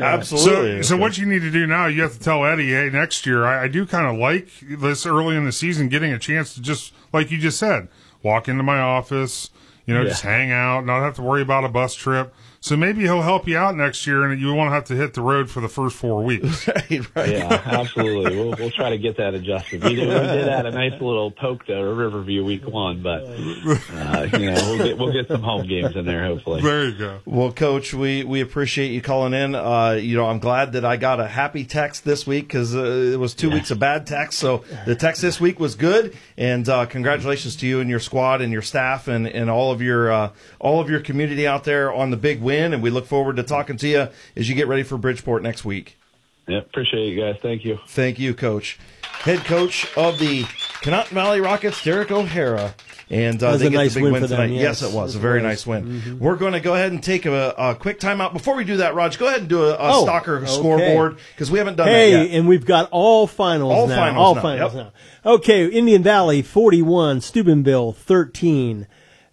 S15: So, so what you need to do now, you have to tell Eddie, hey, next year, I, I do kind of like this early in the season, getting a chance to just, like you just said, walk into my office, you know,
S17: Yeah.
S15: just hang out, not have to worry about a bus trip. So maybe he'll help you out next year, and you won't have to hit the road for the first four weeks.
S12: right, right.
S17: Yeah, absolutely. We'll, we'll try to get that adjusted. We did, we did add a nice little poke to Riverview week one, but, uh, you know, we'll get, we'll get some home games in there, hopefully.
S15: There you go.
S12: Well, Coach, we, we appreciate you calling in. Uh, you know, I'm glad that I got a happy text this week because uh, it was two
S17: Yeah.
S12: weeks of bad text. So the text this week was good, and uh, congratulations to you and your squad and your staff and, and all of your uh, all of your community out there on the big win. And we look forward to talking to you as you get ready for Bridgeport next week.
S17: Yeah, appreciate you guys. Thank you.
S12: Thank you, Coach. Head coach of the Conotton Valley Rockets, Derek O'Hara. And uh,
S14: That was
S12: they
S14: a
S12: get
S14: nice
S12: the big
S14: win
S12: win,
S14: for them,
S12: tonight.
S14: yes.
S12: Yes, it was
S14: It
S12: a very
S14: was.
S12: nice win.
S14: Mhm.
S12: We're going to go ahead and take a, a quick timeout. Before we do that, Raj, go ahead and do a, a
S14: Oh,
S12: stalker
S14: okay.
S12: scoreboard because we haven't done
S14: hey,
S12: that yet.
S14: and we've got all finals
S12: All
S14: now.
S12: finals
S14: all
S12: now,
S14: finals
S12: yep.
S14: now. Okay, Indian Valley forty-one, Steubenville thirteen,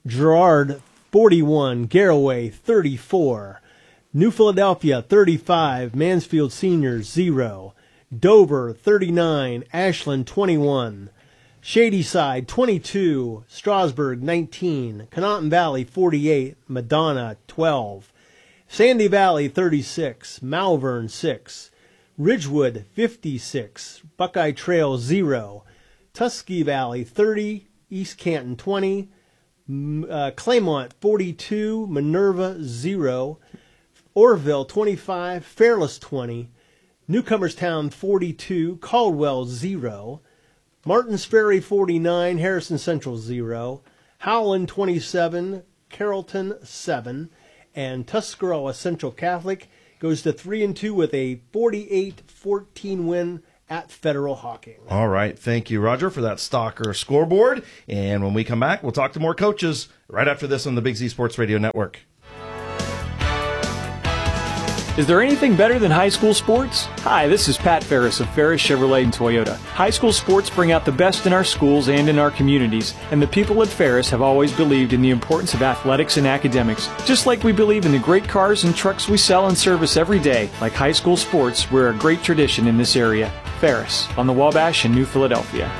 S14: Girard forty-one, Garroway thirty-four, New Philadelphia thirty-five, Mansfield Seniors zero, Dover thirty-nine, Ashland twenty-one, Shadyside twenty-two, Strasburg nineteen, Conotton Valley forty-eight, Madonna twelve, Sandy Valley thirty-six, Malvern six, Ridgewood fifty-six, Buckeye Trail zero, Tuskegee Valley thirty, East Canton twenty, uh, Claymont forty-two, Minerva zero, Orville twenty-five, Fairless twenty, Newcomerstown forty-two, Caldwell zero, Martins Ferry forty-nine, Harrison Central zero, Howland twenty-seven, Carrollton seven, and Tuscarora Central Catholic goes to three and two with a forty-eight fourteen win at Federal Hawking.
S12: All right. Thank you, Roger, for that Stalker scoreboard. And when we come back, we'll talk to more coaches right after this on the Big Z Sports Radio Network.
S18: Is there anything better than high school sports? Hi, this is Pat Ferris of Ferris Chevrolet and Toyota. High school sports bring out the best in our schools and in our communities, and the people at Ferris have always believed in the importance of athletics and academics. Just like we believe in the great cars and trucks we sell and service every day, like high school sports, we're a great tradition in this area. Ferris, on the Wabash in New Philadelphia.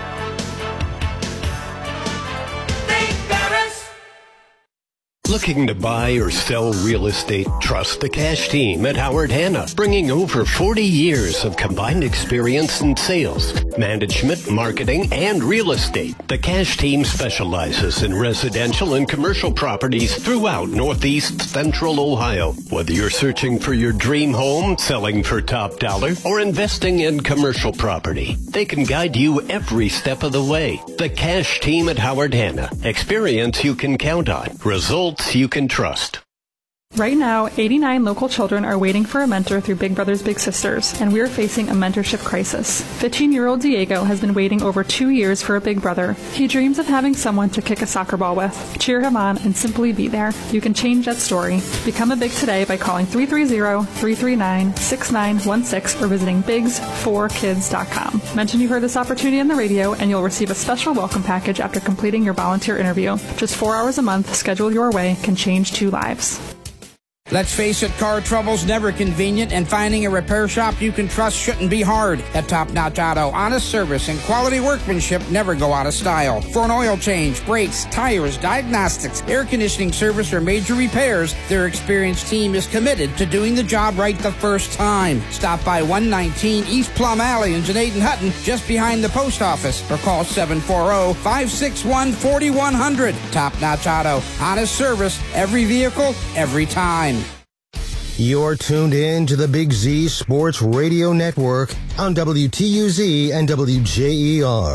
S8: Looking to buy or sell real estate? Trust the Cash Team at Howard Hanna, bringing over forty years of combined experience in sales, management, marketing, and real estate. The Cash Team specializes in residential and commercial properties throughout Northeast Central Ohio. Whether you're searching for your dream home, selling for top dollar, or investing in commercial property, they can guide you every step of the way. The Cash Team at Howard Hanna. Experience you can count on. Results you can trust.
S19: Right now, eighty-nine local children are waiting for a mentor through Big Brothers Big Sisters, and we are facing a mentorship crisis. fifteen-year-old Diego has been waiting over two years for a big brother. He dreams of having someone to kick a soccer ball with, cheer him on, and simply be there. You can change that story. Become a Big today by calling three three zero, three three nine, six nine one six or visiting bigs for kids dot com. Mention you heard this opportunity on the radio, and you'll receive a special welcome package after completing your volunteer interview. Just four hours a month, scheduled your way, can change two lives.
S9: Let's face it, car trouble's never convenient, and finding a repair shop you can trust shouldn't be hard. At Top Notch Auto, honest service and quality workmanship never go out of style. For an oil change, brakes, tires, diagnostics, air conditioning service, or major repairs, their experienced team is committed to doing the job right the first time. Stop by one nineteen East Plum Alley in Janaden Hutton, just behind the post office, or call seven four zero, five six one, four one zero zero. Top Notch Auto, honest service, every vehicle, every time.
S1: You're tuned in to the Big Z Sports Radio Network on W T U Z and W J E R.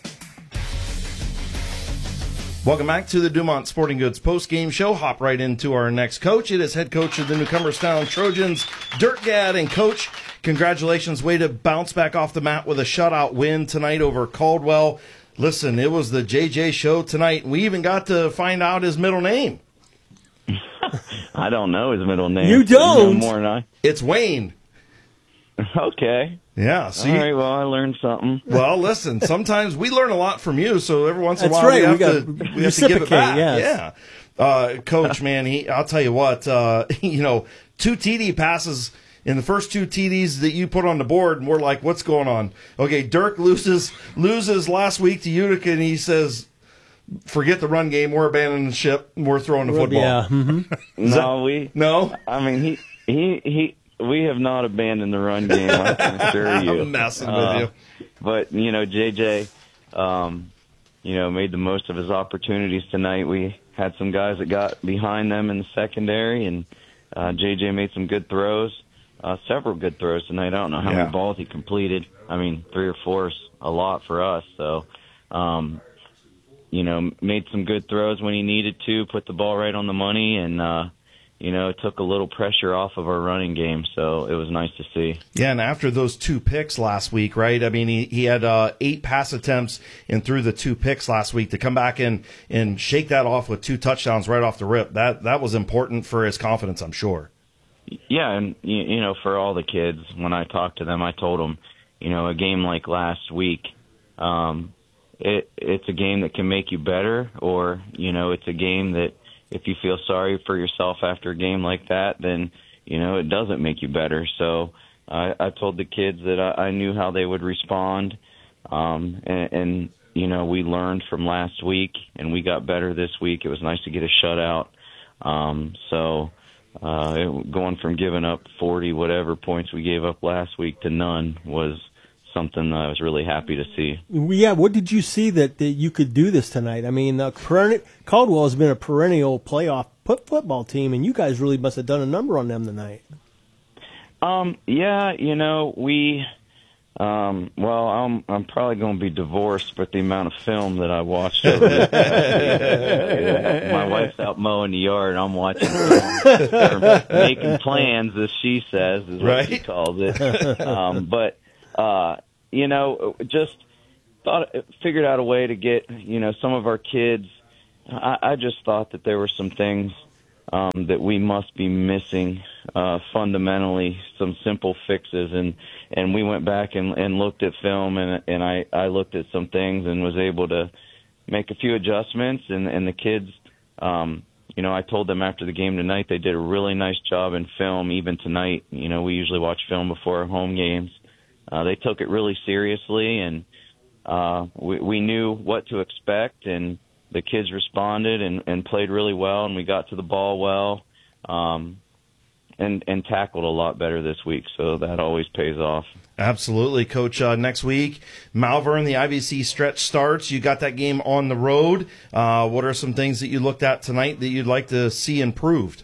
S12: Welcome back to the Dumont Sporting Goods post-game show. Hop right into our next coach. It is head coach of the Newcomerstown Trojans, Dirk Gadd. And coach, congratulations. Way to bounce back off the mat with a shutout win tonight over Caldwell. Listen, it was the J J show tonight. We even got to find out his middle name.
S20: I don't know his middle name.
S12: You don't?
S20: No more than I.
S12: It's Wayne.
S20: Okay.
S12: Yeah. So
S20: All
S12: you,
S20: right. Well, I learned something.
S12: Well, listen. Sometimes we learn a lot from you. So every once in a
S14: That's
S12: while
S14: right,
S12: we have
S14: we gotta
S12: to we have to give it back.
S14: yes.
S12: Yeah. Uh, Coach, man, he. I'll tell you what. Uh, you know, two T D passes in the first two T Ds that you put on the board, and we're like, what's going on? Okay, Dirk loses loses last week to Utica, and he says, forget the run game. We're abandoning the ship. We're throwing the football.
S14: Yeah. Mm-hmm.
S12: Is
S20: no,
S12: that-
S20: we.
S12: No.
S20: I mean, he he he. We have not abandoned the run game. I can assure you.
S12: I'm messing with
S20: Uh,
S12: you.
S20: But you know, J J, um, you know, made the most of his opportunities tonight. We had some guys that got behind them in the secondary, and uh, J J made some good throws. Uh, several good throws tonight. I don't know how
S12: Yeah.
S20: many balls he completed. I mean, three or four is a lot for us. So, um, you know, made some good throws when he needed to, put the ball right on the money, and, uh, you know, it took a little pressure off of our running game. So it was nice to see.
S12: Yeah, and after those two picks last week, right? I mean, he, he had uh, eight pass attempts and threw the two picks last week to come back and, and shake that off with two touchdowns right off the rip. That that was important for his confidence, I'm sure.
S20: Yeah, and, you you know, for all the kids, when I talked to them, I told them, you know, a game like last week, um, it it's a game that can make you better, or, you know, it's a game that if you feel sorry for yourself after a game like that, then, you know, it doesn't make you better. So, I, I told the kids that I, I knew how they would respond, um, and, and you know, we learned from last week, and we got better this week. It was nice to get a shutout. Um, so uh, it, going from giving up forty whatever points we gave up last week to none was something that I was really happy to see.
S14: Yeah, what did you see that, that you could do this tonight? I mean, uh, perenni- Caldwell has been a perennial playoff put football team, and you guys really must have done a number on them tonight.
S20: Um, yeah, you know, we, um, well, I'm, I'm probably going to be divorced with the amount of film that I watched over this. My wife's out mowing the yard, and I'm watching film, or making plans, as she says, is what
S12: Right.
S20: she calls it. Um, but, uh, you know, just thought, figured out a way to get, you know, some of our kids. I, I just thought that there were some things Um, that we must be missing uh, fundamentally, some simple fixes, and, and we went back and, and looked at film, and and I, I looked at some things and was able to make a few adjustments, and, and the kids, um, you know, I told them after the game tonight they did a really nice job in film, even tonight. You know, we usually watch film before our home games. Uh, they took it really seriously, and uh, we, we knew what to expect, and the kids responded and, and played really well, and we got to the ball well, um, and and tackled a lot better this week. So that always pays off.
S12: Absolutely, Coach. Uh, next week, Malvern, the I V C stretch starts. You got that game on the road. Uh, what are some things that you looked at tonight that you'd like to see improved?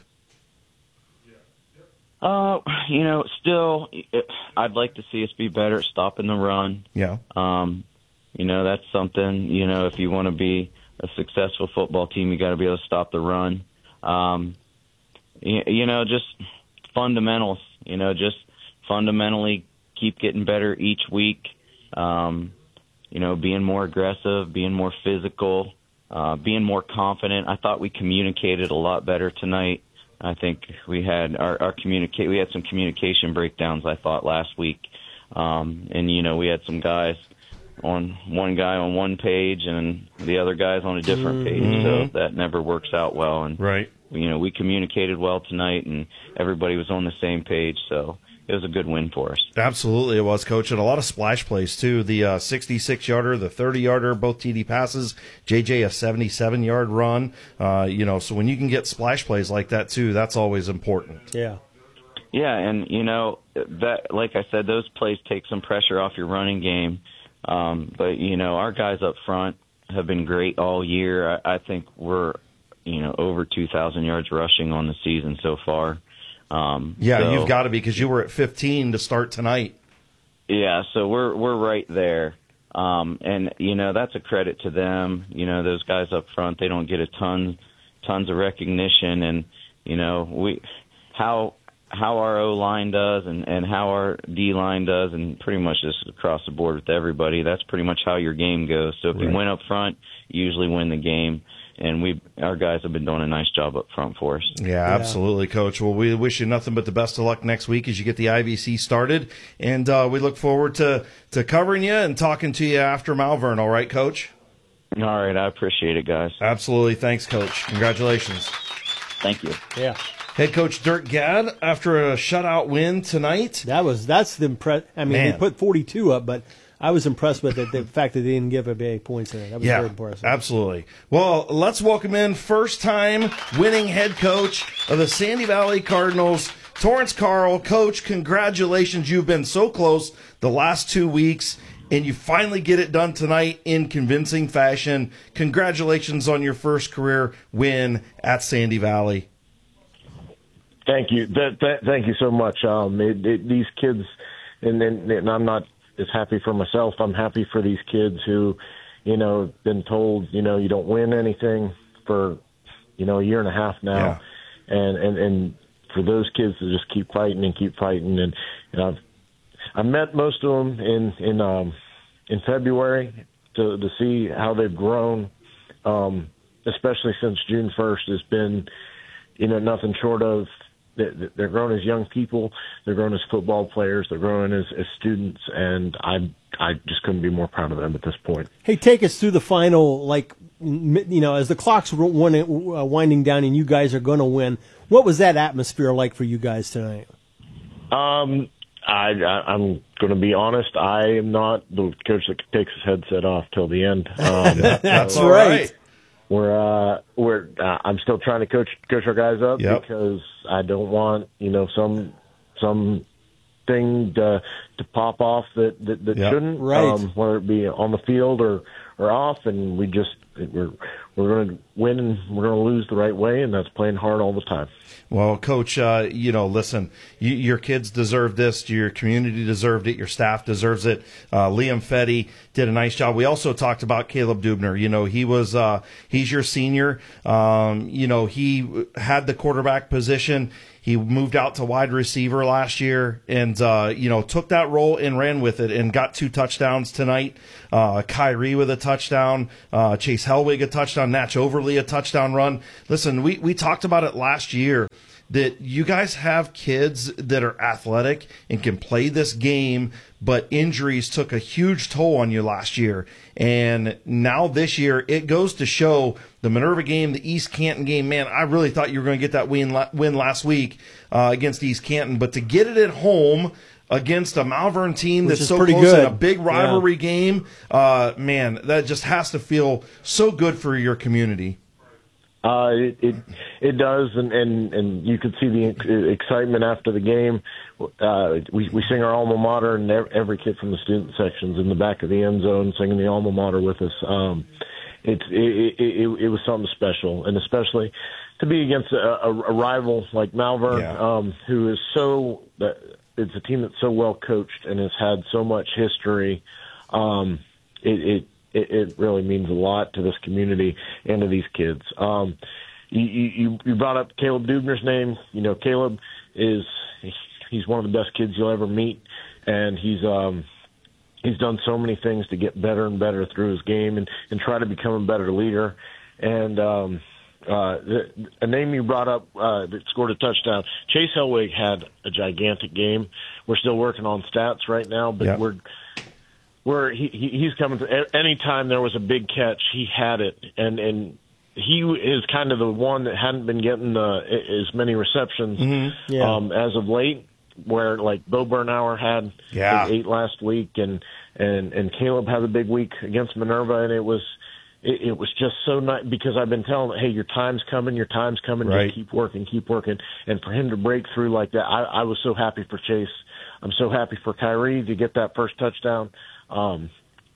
S20: Uh, you know, still, I'd like to see us be better at stopping the run.
S12: Yeah.
S20: Um, you know, that's something. You know, if you want to be a successful football team, you got to be able to stop the run. Um, you, you know, just fundamentals, you know, just fundamentally keep getting better each week. Um, you know, being more aggressive, being more physical, uh, being more confident. I thought we communicated a lot better tonight. I think we had our, our communicate, we had some communication breakdowns, I thought, last week. Um, and, you know, we had some guys on one guy on one page and the other guy's on a different page.
S12: Mm-hmm.
S20: So that never works out well. And,
S12: right.
S20: you know, we communicated well tonight and everybody was on the same page. So it was a good win for us.
S12: Absolutely, it was, Coach, and a lot of splash plays too. The uh, sixty-six-yarder, the thirty-yarder, both T D passes. J J a seventy-seven-yard run. Uh, you know, so when you can get splash plays like that too, that's always important.
S14: Yeah.
S20: Yeah, and you know that, like I said, those plays take some pressure off your running game. Um, but you know, our guys up front have been great all year. I, I think we're, you know, over two thousand yards rushing on the season so far. Um,
S12: Yeah,
S20: so,
S12: you've got to be because you were at fifteen to start tonight.
S20: Yeah, so we're we're right there, um, and you know that's a credit to them. You know, those guys up front, they don't get a ton tons of recognition, and you know we how how our O line does and, and how our D line does, and pretty much just across the board with everybody. That's pretty much how your game goes. So if
S12: Right.
S20: you win up front, you usually win the game. And we, our guys have been doing a nice job up front for us.
S12: Yeah, absolutely, Coach. Well, we wish you nothing but the best of luck next week as you get the I V C started. And uh, we look forward to, to covering you and talking to you after Malvern. All right, Coach?
S20: All right, I appreciate it, guys.
S12: Absolutely. Thanks, Coach. Congratulations.
S20: Thank you.
S14: Yeah.
S12: Head coach Dirk Gadd after a shutout win tonight.
S14: That was that's the impress. I mean,
S12: Man.
S14: they put forty-two up, but I was impressed with the, the fact that they didn't give up any points in it. That was
S12: Yeah,
S14: very impressive.
S12: absolutely. Well, let's welcome in first-time winning head coach of the Sandy Valley Cardinals, Torrance Carl. Coach, congratulations. You've been so close the last two weeks, and you finally get it done tonight in convincing fashion. Congratulations on your first career win at Sandy Valley.
S21: Thank you. That, that, thank you so much. Um, it, it, these kids, and, and, and I'm not as happy for myself. I'm happy for these kids who, you know, been told, you know, you don't win anything for, you know, a year and a half now. Yeah. And, and, and for those kids to just keep fighting and keep fighting. And, and I've, I met most of them in, in, um, in February to, to see how they've grown. Um, especially since June first has been, you know, nothing short of, they're growing as young people. They're growing as football players. They're growing as, as students, and I I just couldn't be more proud of them at this point.
S14: Hey, take us through the final, like, you know, as the clock's winding down and you guys are going to win. What was that atmosphere like for you guys tonight?
S21: Um, I, I, I'm going to be honest. I am not the coach that takes his headset off till the end. Um,
S14: That's
S21: so
S14: right.
S21: We're uh, we're. Uh, I'm still trying to coach coach our guys up
S12: Yep.
S21: because I don't want you know some some thing to to pop off that that, that
S12: Yep.
S21: shouldn't.
S14: Right.
S21: Um, whether it be on the field or or off, and we just we're we're going to win and we're going to lose the right way, and that's playing hard all the time.
S12: Well, Coach, uh, you know, listen, you, your kids deserve this. Your community deserved it. Your staff deserves it. Uh, Liam Fetty did a nice job. We also talked about Caleb Dubner. You know, he was uh, he's your senior. Um, you know, he had the quarterback position. He moved out to wide receiver last year and, uh, you know, took that role and ran with it and got two touchdowns tonight. Uh, Kyrie with a touchdown, uh, Chase Helwig a touchdown, Natch Overly a touchdown run. Listen, we, we talked about it last year that you guys have kids that are athletic and can play this game, but injuries took a huge toll on you last year. And now this year, it goes to show the Minerva game, the East Canton game. Man, I really thought you were going to get that win, win last week uh, against East Canton. But to get it at home against a Malvern team
S14: Which
S12: that's
S14: is
S12: so
S14: pretty
S12: close
S14: good.
S12: in a big rivalry game, uh, man, that just has to feel so good for your community.
S21: Uh, it, it it does, and, and, and you could see the ex- excitement after the game. Uh, we we sing our alma mater, and every kid from the student section's in the back of the end zone singing the alma mater with us. Um, it's it, it, it, it was something special, and especially to be against a, a, a rival like Malvern,
S12: Yeah.
S21: um, who is so. Uh, it's a team that's so well coached and has had so much history. Um, it. it It, it really means a lot to this community and to these kids. Um, you, you, you brought up Caleb Dubner's name. You know, Caleb is he's one of the best kids you'll ever meet, and he's um, he's done so many things to get better and better through his game and, and try to become a better leader. And um, uh, the, a name you brought up uh, that scored a touchdown, Chase Helwig had a gigantic game. We're still working on stats right now, but
S12: Yep.
S21: we're where he, he he's coming to any time there was a big catch, he had it, and and he is kind of the one that hadn't been getting the, as many receptions
S12: Mm-hmm.
S14: Yeah.
S21: um, as of late. Where like Bo Bernauer had
S12: Yeah.
S21: his eight last week, and and and Caleb had a big week against Minerva, and it was it, it was just so nice because I've been telling him, hey, your time's coming, your time's coming,
S12: Right.
S21: just keep working, keep working, and for him to break through like that, I, I was so happy for Chase. I'm so happy for Kyrie to get that first touchdown. Um,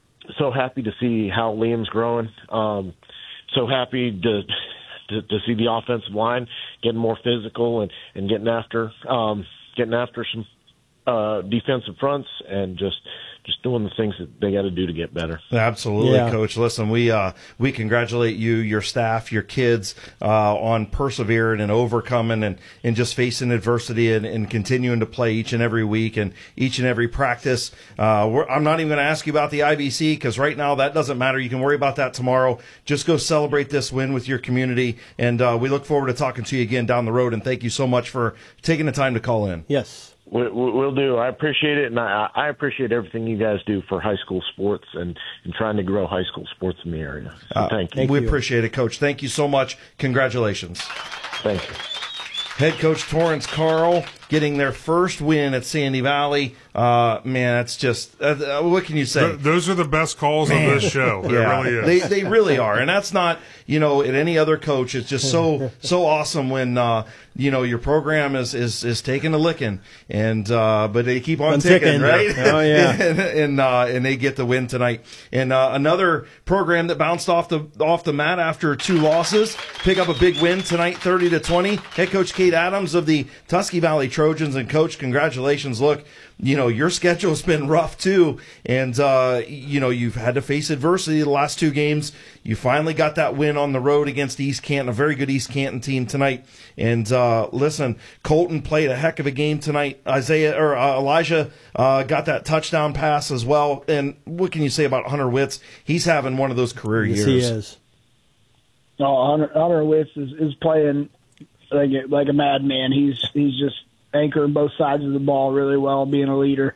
S21: so happy to see how Liam's growing. Um, so happy to, to to see the offensive line getting more physical and, and getting after um, getting after some uh, defensive fronts and just just doing the things that they got to do to get better.
S12: Absolutely,
S14: Yeah.
S12: Coach. Listen, we uh, we congratulate you, your staff, your kids uh, on persevering and overcoming and, and just facing adversity and, and continuing to play each and every week and each and every practice. Uh, we're, I'm not even going to ask you about the I B C because right now that doesn't matter. You can worry about that tomorrow. Just go celebrate this win with your community, and uh, we look forward to talking to you again down the road. And thank you so much for taking the time to call in.
S14: Yes.
S21: We, we- we'll do. I appreciate it, and I, I appreciate everything you guys do for high school sports and, and trying to grow high school sports in the area. So
S12: Uh,
S21: thank you.
S12: we appreciate it, Coach. Thank you so much. Congratulations.
S21: Thank you.
S12: Head coach Torrance Carl getting their first win at Sandy Valley. Uh, man, that's just, uh, what can you say?
S15: Th- those are the best calls
S12: Man.
S15: of this show. It
S12: Yeah,
S15: really is.
S12: They, they really are. And that's not, you know, at any other coach. It's just so, so awesome when, uh, you know, your program is, is, is taking a licking and, uh, but they keep on
S14: I'm
S12: ticking,
S14: ticking.
S12: right?
S14: Oh, yeah.
S12: and, and, uh, and they get the win tonight. And, uh, another program that bounced off the, off the mat after two losses, pick up a big win tonight, thirty to twenty. Head coach Kate Adams of the Tusky Valley Trojans. And coach, congratulations. Look, you know, your schedule's been rough too. And, uh, you know, you've had to face adversity the last two games. You finally got that win on the road against East Canton, a very good East Canton team tonight. And, uh, listen, Colton played a heck of a game tonight. Isaiah or uh, Elijah, uh, got that touchdown pass as well. And what can you say about Hunter Witz? He's having one of those career
S14: Yes,
S12: years.
S14: he is.
S5: No, Hunter, Hunter Witz is, is playing like a, like a madman. He's he's just anchoring both sides of the ball really well, being a leader.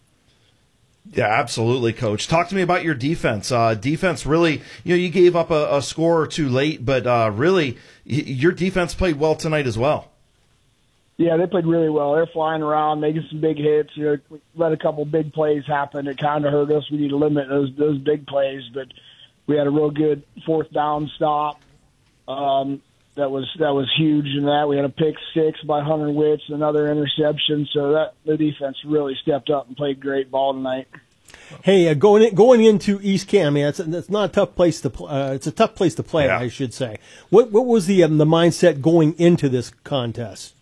S12: Yeah, absolutely, Coach. Talk to me about your defense. Uh, defense really, you know, you gave up a, a score or two late, but uh, really, y- your defense played well tonight as well.
S5: Yeah, they played really well. They're flying around, making some big hits. You know, we let a couple big plays happen. It kind of hurt us. We need to limit those those big plays, but we had a real good fourth down stop. Um, that was that was huge in that. We had a pick six by Hunter Witz, another interception. So that the defense really stepped up and played great ball tonight.
S14: Hey, uh, going in, going into East Canton, I mean, that's, that's not a tough place to pl- uh, it's a tough place to play,
S12: Yeah.
S14: I should say. What what was the um, the mindset going into this contest?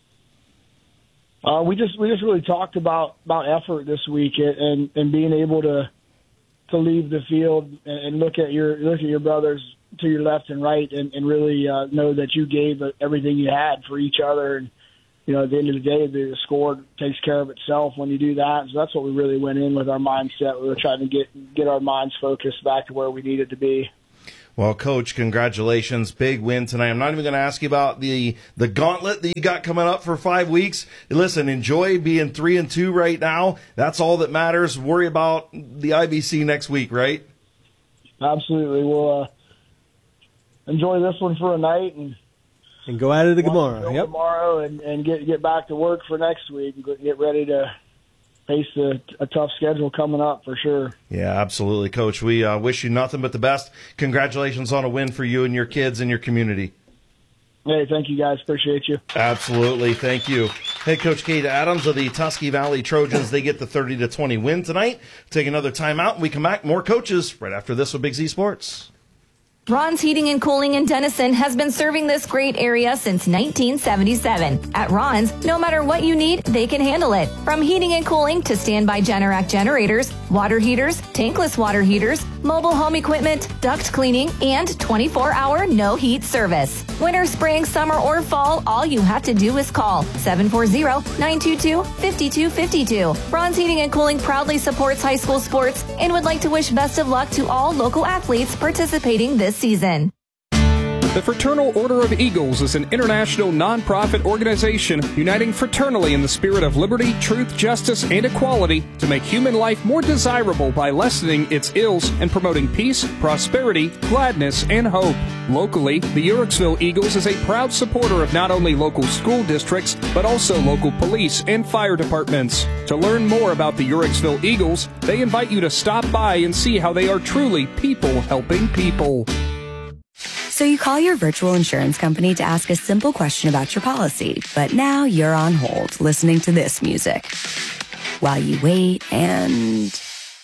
S5: Uh, we just we just really talked about, about effort this week and, and being able to to leave the field and, and look at your look at your brothers to your left and right and, and really uh, know that you gave everything you had for each other. And you know, at the end of the day, the score takes care of itself when you do that. So that's what we really went in with our mindset. We were trying to get get our minds focused back to where we needed to be.
S12: Well, Coach, congratulations. Big win tonight. I'm not even going to ask you about the, the gauntlet that you got coming up for five weeks. Listen, enjoy being three and two right now. That's all that matters. Worry about the I B C next week, right?
S5: Absolutely. We'll uh, enjoy this one for a night and
S14: and go at it tomorrow.
S5: Yep.
S14: Yep.
S5: Tomorrow and, and get get back to work for next week and get ready to face a, a tough schedule coming up for sure.
S12: Yeah, absolutely, Coach. We uh, wish you nothing but the best. Congratulations on a win for you and your kids and your community.
S5: Hey, thank you, guys. Appreciate you.
S12: Absolutely. Thank you. Head Coach Kate Adams of the Tusky Valley Trojans. They get the thirty to twenty win tonight. Take another timeout, and we come back. More coaches right after this with Big Z Sports.
S3: Ron's Heating and Cooling in Denison has been serving this great area since nineteen seventy-seven. At Ron's, no matter what you need, they can handle it. From heating and cooling to standby Generac generators, water heaters, tankless water heaters, mobile home equipment, duct cleaning, and twenty-four hour no heat service. Winter, spring, summer, or fall, all you have to do is call seven four zero, nine two two, five two five two. Ron's Heating and Cooling proudly supports high school sports and would like to wish best of luck to all local athletes participating this season.
S4: The Fraternal Order of Eagles is an international nonprofit organization uniting fraternally in the spirit of liberty, truth, justice, and equality to make human life more desirable by lessening its ills and promoting peace, prosperity, gladness, and hope. Locally, the Uhrichsville Eagles is a proud supporter of not only local school districts, but also local police and fire departments. To learn more about the Uhrichsville Eagles, they invite you to stop by and see how they are truly people helping people.
S22: So you call your virtual insurance company to ask a simple question about your policy, but now you're on hold listening to this music while you wait and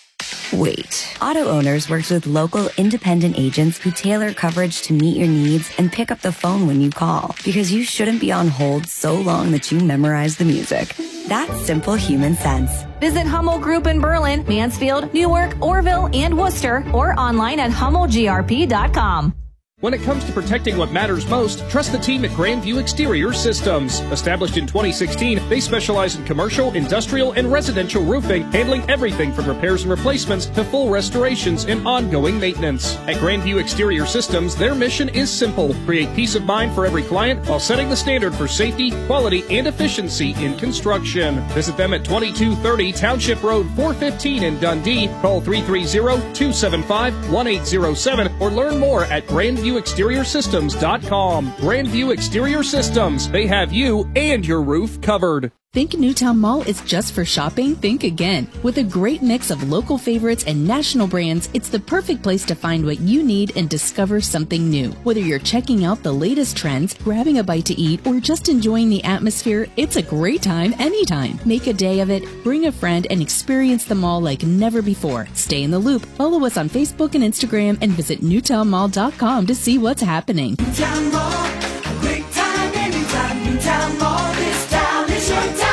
S22: wait. Auto Owners works with local independent agents who tailor coverage to meet your needs and pick up the phone when you call, because you shouldn't be on hold so long that you memorize the music. That's simple human sense.
S3: Visit Hummel Group in Berlin, Mansfield, Newark, Orville, and Worcester, or online at hummel g r p dot com.
S4: When it comes to protecting what matters most, trust the team at Grandview Exterior Systems. Established in twenty sixteen, they specialize in commercial, industrial, and residential roofing, handling everything from repairs and replacements to full restorations and ongoing maintenance. At Grandview Exterior Systems, their mission is simple: create peace of mind for every client while setting the standard for safety, quality, and efficiency in construction. Visit them at twenty-two thirty Township Road four fifteen in Dundee. Call three three zero, two seven five, one eight zero seven or learn more at Grandview Exterior Systems dot com. Grandview Exterior Systems. They have you and your roof covered.
S23: Think Newtown Mall is just for shopping? Think again. With a great mix of local favorites and national brands, it's the perfect place to find what you need and discover something new. Whether you're checking out the latest trends, grabbing a bite to eat, or just enjoying the atmosphere, it's a great time anytime. Make a day of it, bring a friend, and experience the mall like never before. Stay in the loop. Follow us on Facebook and Instagram and visit newtown mall dot com to see what's happening.
S24: Newtown Mall, a great time anytime. Newtown Mall, this town is your town.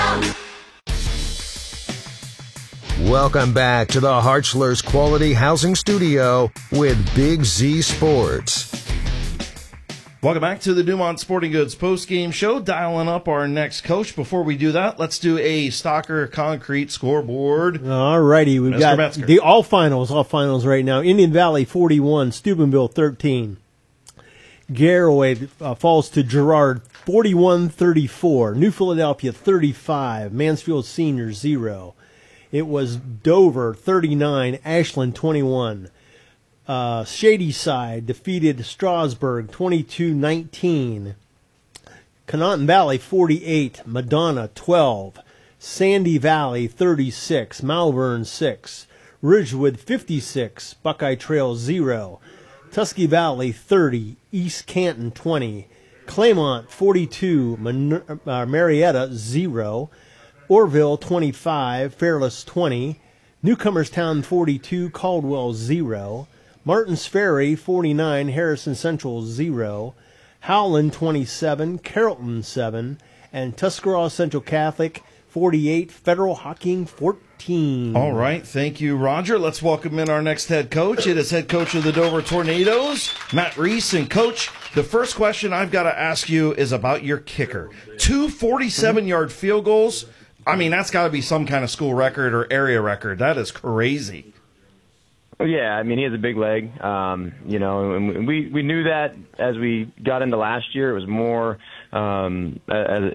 S1: Welcome back to the Hartzler's Quality Housing Studio with Big Z Sports.
S12: Welcome back to the Dumont Sporting Goods post-game show. Dialing up our next coach. Before we do that, let's do a Stalker Concrete scoreboard.
S14: All righty, we've
S12: Mister
S14: got
S12: Metzger.
S14: the all finals, all finals right now. Indian Valley forty-one, Steubenville thirteen. Garroway uh, falls to Girard forty-one thirty-four. New Philadelphia thirty-five. Mansfield Senior zero. It was Dover thirty-nine, Ashland twenty-one. Uh, Shady Side defeated Strasburg twenty-two nineteen. Canotton Valley forty-eight, Madonna twelve, Sandy Valley thirty-six, Malvern six, Ridgewood fifty-six, Buckeye Trail zero, Tusky Valley thirty, East Canton twenty, Claymont forty-two, Man- uh, Marietta zero, Orville twenty-five, Fairless twenty, Newcomerstown forty-two, Caldwell zero, Martins Ferry forty-nine, Harrison Central zero, Howland twenty-seven, Carrollton seven, and Tuscarawas Central Catholic forty-eight, Federal Hocking fourteen.
S12: All right, thank you, Roger. Let's welcome in our next head coach. It is head coach of the Dover Tornadoes, Matt Reese. And, Coach, the first question I've got to ask you is about your kicker. Two forty-seven-yard field goals. I mean, that's got to be some kind of school record or area record. That is crazy.
S2: Well, yeah, I mean, he has a big leg, um, you know, and we, we knew that as we got into last year. It was more um, as